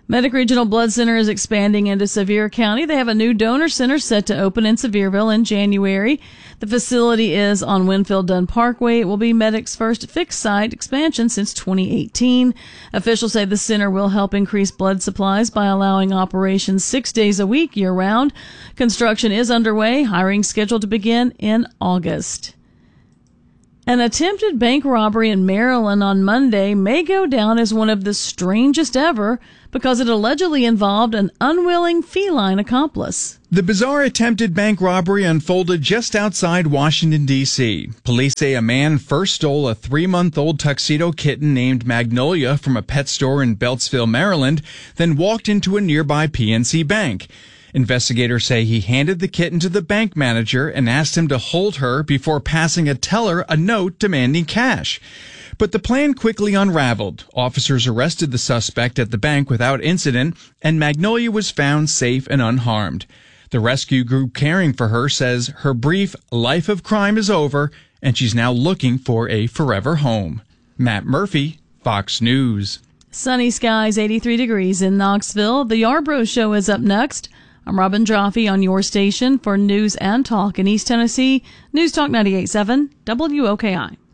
[SPEAKER 10] Medic Regional Blood Center is expanding into Sevier County. They have a new donor center set to open in Sevierville in January. The facility is on Winfield Dunn Parkway. It will be Medic's first fixed site expansion since twenty eighteen. Officials say the center will help increase blood supplies by allowing operations six days a week year round. Construction is underway, hiring scheduled to begin in August. An attempted bank robbery in Maryland on Monday may go down as one of the strangest ever because it allegedly involved an unwilling feline accomplice.
[SPEAKER 13] The bizarre attempted bank robbery unfolded just outside Washington, D C Police say a man first stole a three-month-old tuxedo kitten named Magnolia from a pet store in Beltsville, Maryland, then walked into a nearby P N C bank. Investigators say he handed the kitten to the bank manager and asked him to hold her before passing a teller a note demanding cash. But the plan quickly unraveled. Officers arrested the suspect at the bank without incident, and Magnolia was found safe and unharmed. The rescue group caring for her says her brief life of crime is over, and she's now looking for a forever home. Matt Murphy, Fox News.
[SPEAKER 10] Sunny skies, eighty-three degrees in Knoxville. The Yarbrough Show is up next. I'm Robin Jaffe on your station for news and talk in East Tennessee. News Talk ninety-eight point seven W O K I.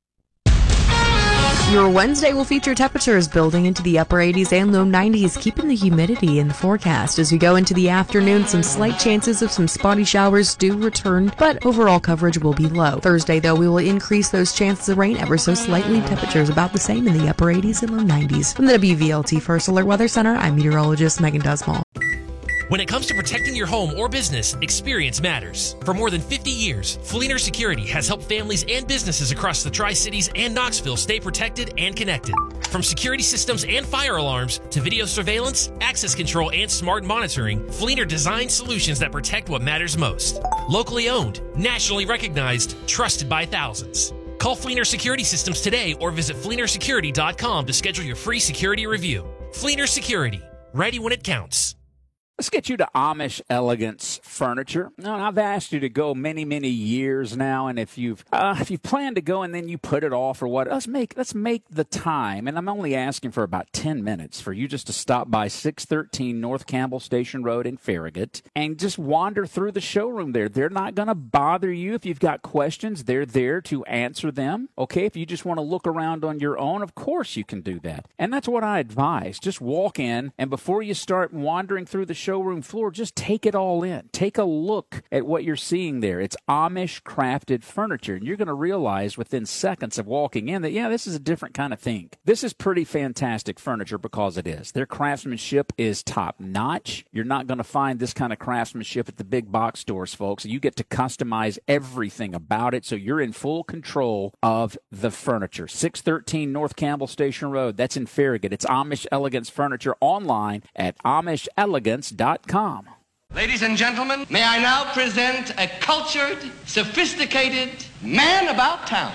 [SPEAKER 15] Your Wednesday will feature temperatures building into the upper eighties and low nineties, keeping the humidity in the forecast. As we go into the afternoon, some slight chances of some spotty showers do return, but overall coverage will be low. Thursday, though, we will increase those chances of rain ever so slightly. Temperatures about the same in the upper eighties and low nineties. From the W V L T First Alert Weather Center, I'm meteorologist Megan Dusmall.
[SPEAKER 3] When it comes to protecting your home or business, experience matters. For more than fifty years, Fleener Security has helped families and businesses across the Tri-Cities and Knoxville stay protected and connected. From security systems and fire alarms to video surveillance, access control, and smart monitoring, Fleener designs solutions that protect what matters most. Locally owned, nationally recognized, trusted by thousands. Call Fleener Security Systems today or visit fleener security dot com to schedule your free security review. Fleener Security, ready when it counts.
[SPEAKER 16] Let's get you to Amish Elegance Furniture. Now, I've asked you to go many, many years now, and if you've uh, if you plan to go and then you put it off or what, let's make let's make the time. And I'm only asking for about ten minutes for you just to stop by six thirteen North Campbell Station Road in Farragut and just wander through the showroom there. They're not going to bother you if you've got questions. They're there to answer them. Okay, if you just want to look around on your own, of course you can do that. And that's what I advise. Just walk in, and before you start wandering through the showroom floor, just take it all in. Take a look at what you're seeing there. It's Amish crafted furniture, and you're going to realize within seconds of walking in that, yeah, this is a different kind of thing. This is pretty fantastic furniture because it is. Their craftsmanship is top notch. You're not going to find this kind of craftsmanship at the big box stores, folks. You get to customize everything about it, so you're in full control of the furniture. six thirteen North Campbell Station Road. That's in Farragut. It's Amish Elegance Furniture online at amish elegance dot com.
[SPEAKER 17] Ladies and gentlemen, may I now present a cultured, sophisticated man about town.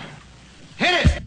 [SPEAKER 17] Hit it!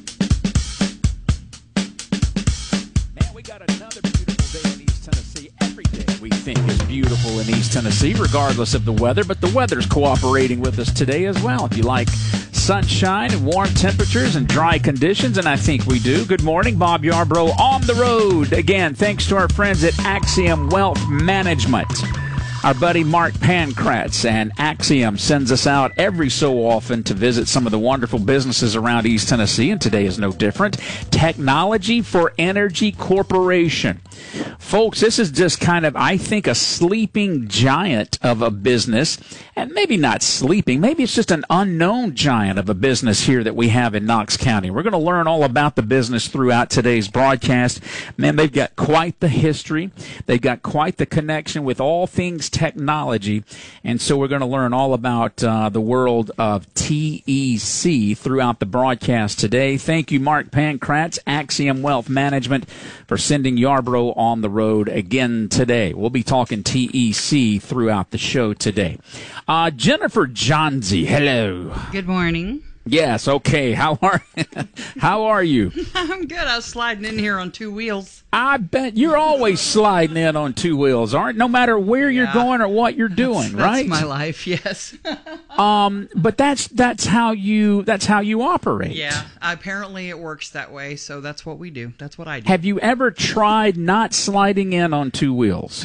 [SPEAKER 16] Man, we got another beautiful day in East Tennessee. Every day we think is beautiful in East Tennessee, regardless of the weather, but the weather's cooperating with us today as well. If you like sunshine and warm temperatures and dry conditions, and I think we do. Good morning, Bob Yarbrough on the road. Again, thanks to our friends at Axiom Wealth Management. Our buddy Mark Pankratz and Axiom sends us out every so often to visit some of the wonderful businesses around East Tennessee, and today is no different. Technology for Energy Corporation. Folks, this is just kind of, I think, a sleeping giant of a business, and maybe not sleeping, maybe it's just an unknown giant of a business here that we have in Knox County. We're going to learn all about the business throughout today's broadcast. Man, they've got quite the history. They've got quite the connection with all things technology, and so we're going to learn all about uh, the world of T E C throughout the broadcast today. Thank you, Mark Pankratz, Axiom Wealth Management, for sending Yarbrough on the road again today. We'll be talking T E C throughout the show today. Uh, Jennifer Johnsey, hello.
[SPEAKER 18] Good morning.
[SPEAKER 16] Yes, okay. How are how are you?
[SPEAKER 18] I'm good. I was sliding in here on two wheels.
[SPEAKER 16] I bet you're always sliding in on two wheels, aren't? No matter where
[SPEAKER 18] Yeah.
[SPEAKER 16] you're going or what you're doing,
[SPEAKER 18] That's,
[SPEAKER 16] right?
[SPEAKER 18] That's my life, yes.
[SPEAKER 16] um, but that's that's how you that's how you operate.
[SPEAKER 18] Yeah, apparently it works that way, so that's what we do. That's what I do.
[SPEAKER 16] Have you ever tried not sliding in on two wheels?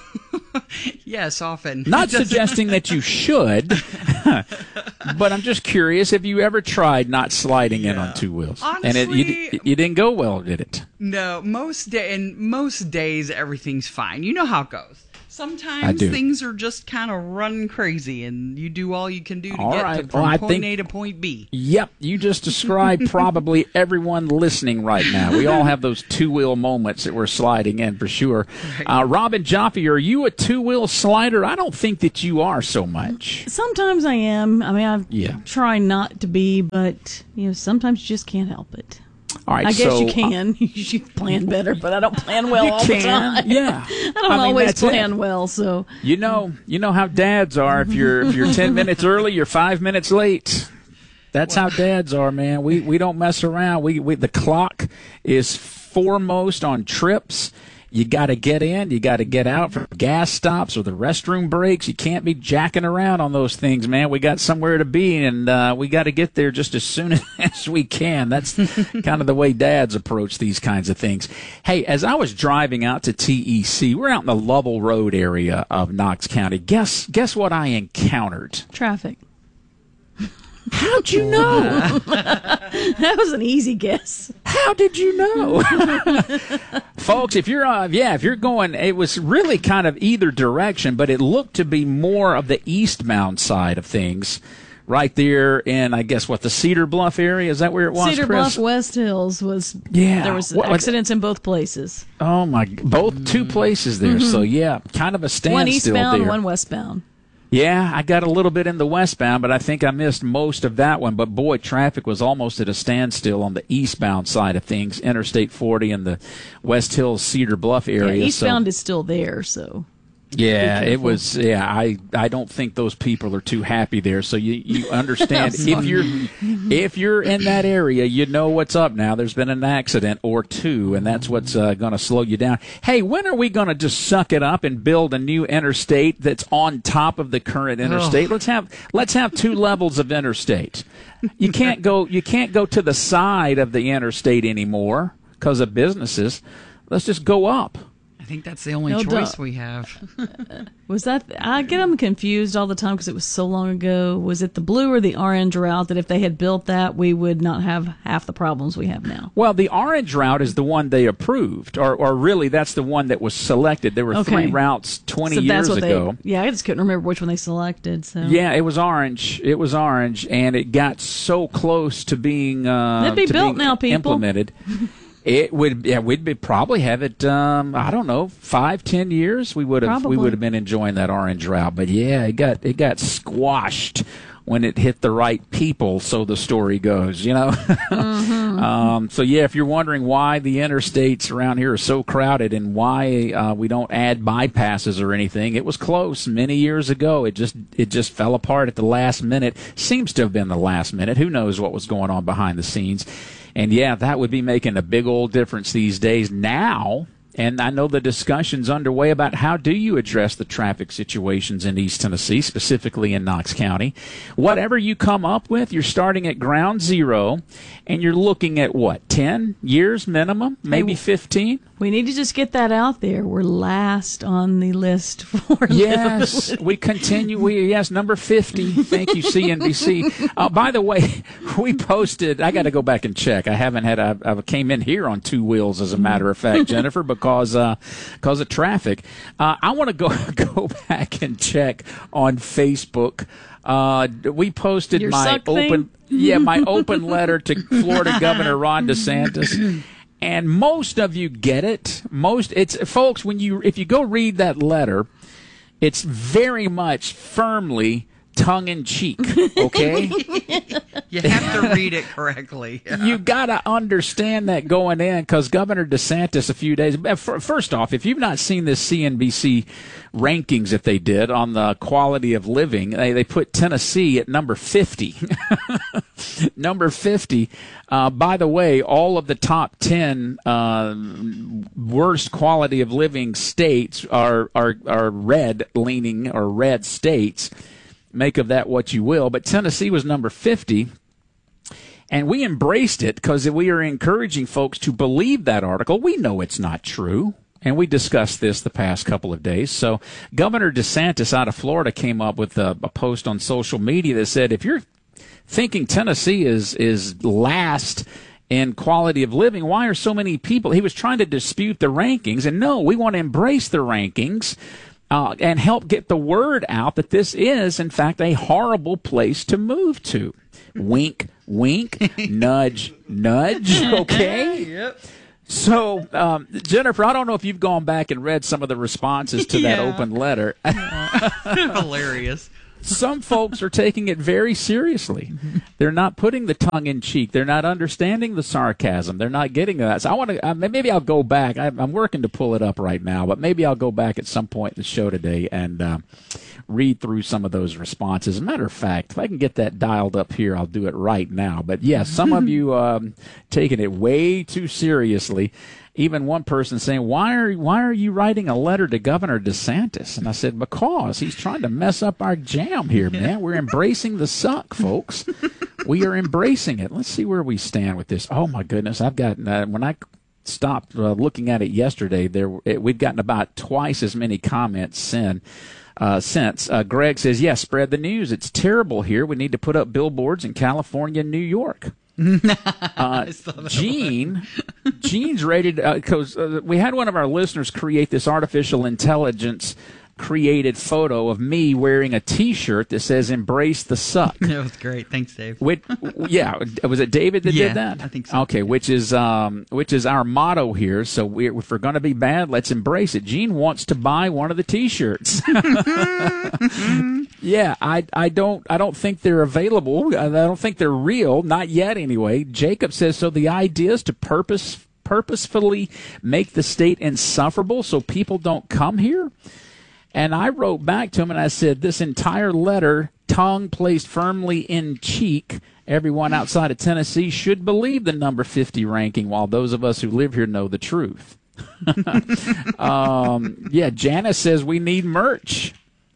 [SPEAKER 18] Yes, often.
[SPEAKER 16] Not suggesting that you should, but I'm just curious. Have you ever tried not sliding in on two wheels? and it, you,
[SPEAKER 18] Honestly-
[SPEAKER 16] you didn't go well, did it?
[SPEAKER 18] No, most day and most days everything's fine. You know how it goes.
[SPEAKER 16] I
[SPEAKER 18] Sometimes
[SPEAKER 16] do.
[SPEAKER 18] things are just kind of running crazy, and you do all you can do to
[SPEAKER 16] All
[SPEAKER 18] get
[SPEAKER 16] right.
[SPEAKER 18] to, from
[SPEAKER 16] Well, I
[SPEAKER 18] point
[SPEAKER 16] think-
[SPEAKER 18] A to point B.
[SPEAKER 16] Yep, you just described probably everyone listening right now. We all have those two-wheel moments that we're sliding in for sure. Uh, Robin Jaffe, are you a two-wheel slider? I don't think that you are so much.
[SPEAKER 10] Sometimes I am. I mean, I
[SPEAKER 16] Yeah.
[SPEAKER 10] try not to be, but you know, sometimes you just can't help it.
[SPEAKER 16] All right,
[SPEAKER 10] I guess
[SPEAKER 16] so,
[SPEAKER 10] you can. you should plan better, but I don't plan well
[SPEAKER 16] You
[SPEAKER 10] all the
[SPEAKER 16] can,
[SPEAKER 10] time.
[SPEAKER 16] yeah.
[SPEAKER 10] I don't
[SPEAKER 16] I mean,
[SPEAKER 10] always
[SPEAKER 16] that's it.
[SPEAKER 10] plan well, so
[SPEAKER 16] You know, you know how dads are. If you're if you're ten minutes early, you're five minutes late. That's how dads are, man. We we don't mess around. We, we the clock is foremost on trips. You got to get in. You got to get out for gas stops or the restroom breaks. You can't be jacking around on those things, man. We got somewhere to be, and uh, we got to get there just as soon as we can. That's kind of the way dads approach these kinds of things. Hey, as I was driving out to T E C, we're out in the Lovell Road area of Knox County. Guess guess what I encountered?
[SPEAKER 10] traffic.
[SPEAKER 16] How'd you know?
[SPEAKER 10] That was an easy guess.
[SPEAKER 16] How did you know? Folks, if you're uh, yeah, if you're going, it was really kind of either direction, but it looked to be more of the eastbound side of things, right there in, I guess, what, the Cedar Bluff area? Is that where it was,
[SPEAKER 10] Cedar
[SPEAKER 16] Chris?
[SPEAKER 10] Bluff, West Hills was.
[SPEAKER 16] Yeah.
[SPEAKER 10] There was
[SPEAKER 16] What- what-
[SPEAKER 10] accidents in both places.
[SPEAKER 16] Oh my! Both two places there.
[SPEAKER 10] Mhm.
[SPEAKER 16] So yeah, kind of a standstill
[SPEAKER 10] One eastbound,
[SPEAKER 16] there.
[SPEAKER 10] one westbound.
[SPEAKER 16] Yeah, I got a little bit in the westbound, but I think I missed most of that one. But boy, traffic was almost at a standstill on the eastbound side of things, Interstate forty and the West Hills Cedar Bluff area.
[SPEAKER 10] Yeah,
[SPEAKER 16] So-
[SPEAKER 10] eastbound is still there, so.
[SPEAKER 16] Yeah,
[SPEAKER 10] Be
[SPEAKER 16] it
[SPEAKER 10] careful.
[SPEAKER 16] was. Yeah, I, I don't think those people are too happy there. So you, you understand if you're if you're in that area, you know what's up now. There's been an accident or two, and that's what's uh, going to slow you down. Hey, when are we going to just suck it up and build a new interstate that's on top of the current interstate? Let's have let's have two levels of interstate. You can't go you can't go to the side of the interstate anymore because of businesses. Let's just go up.
[SPEAKER 18] I think that's the only
[SPEAKER 10] No
[SPEAKER 18] choice
[SPEAKER 10] doubt.
[SPEAKER 18] we have.
[SPEAKER 10] Was that? I get them confused all the time because it was so long ago. Was it the blue or the orange route that if they had built that, we would not have half the problems we have now?
[SPEAKER 16] Well, the orange route is the one they approved, or, or really that's the one that was selected. There were
[SPEAKER 10] Okay.
[SPEAKER 16] three routes twenty
[SPEAKER 10] So
[SPEAKER 16] years
[SPEAKER 10] that's what
[SPEAKER 16] ago.
[SPEAKER 10] They, yeah, I just couldn't remember which one they selected. So
[SPEAKER 16] Yeah, it was orange. It was orange, and it got so close to being uh,
[SPEAKER 10] It'd be
[SPEAKER 16] to
[SPEAKER 10] built
[SPEAKER 16] being
[SPEAKER 10] now, people.
[SPEAKER 16] implemented. It would, yeah, we'd be, probably have it. Um, I don't know, five, ten years. We would have, we
[SPEAKER 10] Probably.
[SPEAKER 16] would have been enjoying that orange route. But yeah, it got, it got squashed when it hit the right people. So the story goes, you know.
[SPEAKER 10] Mm-hmm.
[SPEAKER 16] um, so yeah, if you're wondering why the interstates around here are so crowded and why uh, we don't add bypasses or anything, it was close many years ago. It just, it just fell apart at the last minute. Seems to have been the last minute. Who knows what was going on behind the scenes? And yeah, that would be making a big old difference these days now. And I know the discussion's underway about how do you address the traffic situations in East Tennessee, specifically in Knox County. Whatever you come up with, you're starting at ground zero, and you're looking at what, ten years minimum, maybe fifteen?
[SPEAKER 10] we need to just get that out there. We're last on the list for
[SPEAKER 16] Yes,
[SPEAKER 10] Liverwood.
[SPEAKER 16] we continue. We yes, number fifty. Thank you, C N B C. Uh, by the way, we posted. I got to go back and check. I haven't had. I, I came in here on two wheels, as a matter of fact, Jennifer, because uh, because of traffic. Uh, I want to go go back and check on Facebook. Uh, we posted
[SPEAKER 10] Your
[SPEAKER 16] my
[SPEAKER 10] suck thing?
[SPEAKER 16] open. Yeah, my open letter to Florida Governor Ron DeSantis. And most of you get it. Most it's folks, when you if you go read that letter, it's very much firmly tongue-in-cheek, okay?
[SPEAKER 18] You have to read it correctly. Yeah.
[SPEAKER 16] You got to understand that going in, because Governor DeSantis a few days first off, if you've not seen this C N B C rankings that they did on the quality of living, they, they put Tennessee at number fifty. Number fifty. Uh, by the way, all of the top ten uh, worst quality of living states are, are, are red leaning or red states. Make of that what you will. But Tennessee was number fifty. And we embraced it because we are encouraging folks to believe that article. We know it's not true. And we discussed this the past couple of days. So Governor DeSantis out of Florida came up with a, a post on social media that said, if you're thinking Tennessee is, is last in quality of living, why are so many people? He was trying to dispute the rankings. And no, we want to embrace the rankings. Uh, and help get the word out that this is, in fact, a horrible place to move to. Wink, wink, nudge, nudge, okay?
[SPEAKER 18] Yep.
[SPEAKER 16] So, um, Jennifer, I don't know if you've gone back and read some of the responses to
[SPEAKER 18] Yeah.
[SPEAKER 16] that open letter.
[SPEAKER 18] Hilarious.
[SPEAKER 16] Some folks are taking it very seriously. They're not putting the tongue in cheek. They're not understanding the sarcasm. They're not getting that. So I want to. Uh, maybe I'll go back. I, I'm working to pull it up right now, but maybe I'll go back at some point in the show today and uh, read through some of those responses. As a matter of fact, if I can get that dialed up here, I'll do it right now. But yes, yeah, some of you um, taking it way too seriously. Even one person saying, why are why are you writing a letter to Governor DeSantis? And I said, because he's trying to mess up our jam here, man. We're embracing the suck, folks. We are embracing it. Let's see where we stand with this. Oh, my goodness. I've gotten, uh, when I stopped uh, looking at it yesterday, there it, we've gotten about twice as many comments sent. Uh, since uh, Greg says, yes, spread the news. It's terrible here. We need to put up billboards in California and New York. uh, Gene, Gene's rated because uh, uh, we had one of our listeners create this artificial intelligence created photo of me wearing a T-shirt that says "Embrace the Suck."
[SPEAKER 18] That was great. Thanks, Dave.
[SPEAKER 16] Which, yeah, was it David that
[SPEAKER 18] yeah,
[SPEAKER 16] did that?
[SPEAKER 18] I think so.
[SPEAKER 16] Okay, which is um, which is our motto here. So we, if we're going to be bad, let's embrace it. Gene wants to buy one of the T-shirts. Yeah, I I don't I don't think they're available. I don't think they're real, not yet anyway. Jacob says so. The idea is to purpose purposefully make the state insufferable so people don't come here. And I wrote back to him and I said, this entire letter, tongue placed firmly in cheek, everyone outside of Tennessee should believe the number fifty ranking, while those of us who live here know the truth. um, yeah, Janice says we need merch.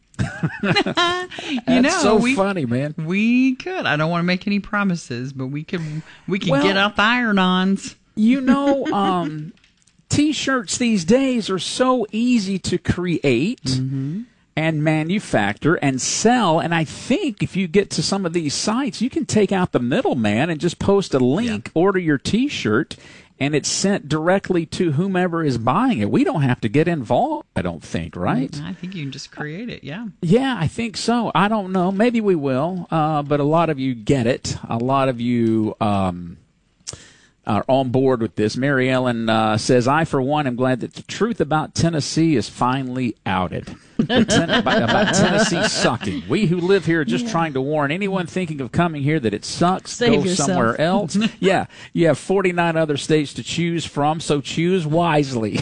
[SPEAKER 18] you
[SPEAKER 16] That's
[SPEAKER 18] know,
[SPEAKER 16] so
[SPEAKER 18] we,
[SPEAKER 16] funny, man.
[SPEAKER 18] We could. I don't want to make any promises, but we could. We could
[SPEAKER 16] Well,
[SPEAKER 18] get out the iron-ons.
[SPEAKER 16] You know, um, T-shirts these days are so easy to create
[SPEAKER 18] Mm-hmm.
[SPEAKER 16] and manufacture and sell. And I think if you get to some of these sites, you can take out the middleman and just post a link, order your T-shirt, and it's sent directly to whomever is buying it. We don't have to get involved, I don't think, right?
[SPEAKER 18] I think you can just create it, yeah.
[SPEAKER 16] Yeah, I think so. I don't know. Maybe we will. Uh, but a lot of you get it. A lot of you um, are on board with this. Mary Ellen uh, says, I, for one, am glad that the truth about Tennessee is finally outed. Ten- about, about Tennessee sucking. We who live here are just
[SPEAKER 10] Yeah.
[SPEAKER 16] trying to warn anyone thinking of coming here that it sucks.
[SPEAKER 10] Save
[SPEAKER 16] Go
[SPEAKER 10] yourself.
[SPEAKER 16] somewhere else. Yeah, you have forty-nine other states to choose from, so choose wisely.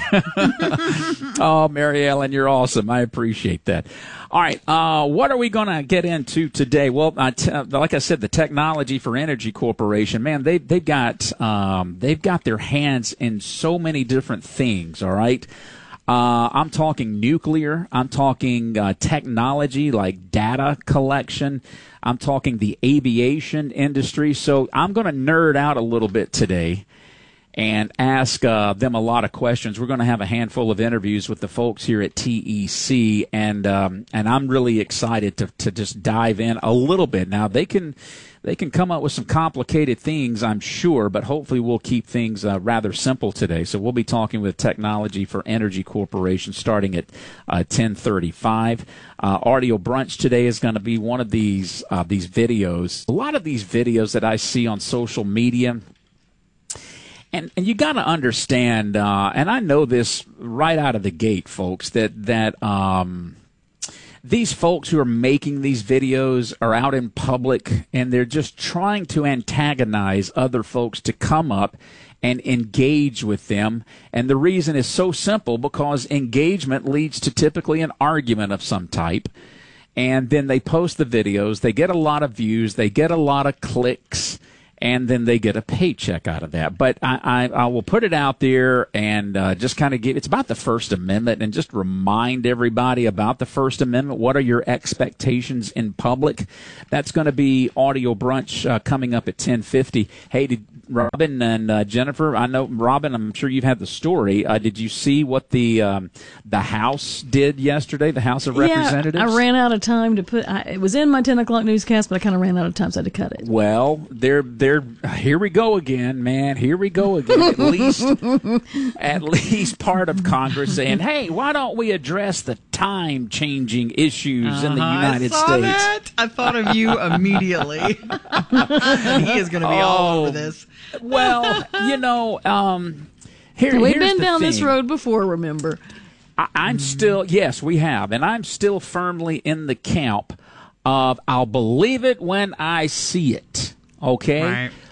[SPEAKER 16] Oh, Mary Ellen, you're awesome. I appreciate that. All right, uh, what are we going to get into today? Well, uh, t- like I said, the Technology for Energy Corporation, man, they they've got um, they've got their hands in so many different things. All right. Uh, I'm talking nuclear. I'm talking uh, technology like data collection. I'm talking the aviation industry. So I'm going to nerd out a little bit today and ask uh, them a lot of questions. We're going to have a handful of interviews with the folks here at T E C, and um, and I'm really excited to to just dive in a little bit. Now they can they can come up with some complicated things, I'm sure, but hopefully we'll keep things uh, rather simple today. So we'll be talking with Technology for Energy Corporation starting at uh, ten thirty-five. Uh, Audio Brunch today is going to be one of these uh, these videos. A lot of these videos that I see on social media. And, and you got to understand, uh, and I know this right out of the gate, folks, that that um, these folks who are making these videos are out in public, and they're just trying to antagonize other folks to come up and engage with them. And the reason is so simple, because engagement leads to typically an argument of some type. And then they post the videos, they get a lot of views, they get a lot of clicks, and then they get a paycheck out of that. But I, I, I will put it out there and uh, just kind of give, it's about the First Amendment, and just remind everybody about the First Amendment. What are your expectations in public? That's going to be Audio Brunch uh, coming up at ten fifty. Hey, did Robin and uh, Jennifer, I know, Robin, I'm sure you've had the story. Uh, did you see what the um, the House did yesterday, the House of Representatives?
[SPEAKER 10] Yeah, I ran out of time to put, I, it was in my ten o'clock newscast, but I kind of ran out of time, so I had to cut it.
[SPEAKER 16] Well, they're, they're, here we go again, man. Here we go again. At least, at least part of Congress saying, hey, why don't we address the time-changing issues uh-huh, in the United
[SPEAKER 18] I saw
[SPEAKER 16] States?
[SPEAKER 18] That. I thought of you immediately. He is going to be oh, all over this.
[SPEAKER 16] Well, you know, um, here,
[SPEAKER 10] we've
[SPEAKER 16] here's
[SPEAKER 10] been
[SPEAKER 16] the
[SPEAKER 10] down
[SPEAKER 16] thing.
[SPEAKER 10] this road before, remember?
[SPEAKER 16] I, I'm still, yes, we have, and I'm still firmly in the camp of I'll believe it when I see it, okay?
[SPEAKER 18] Right.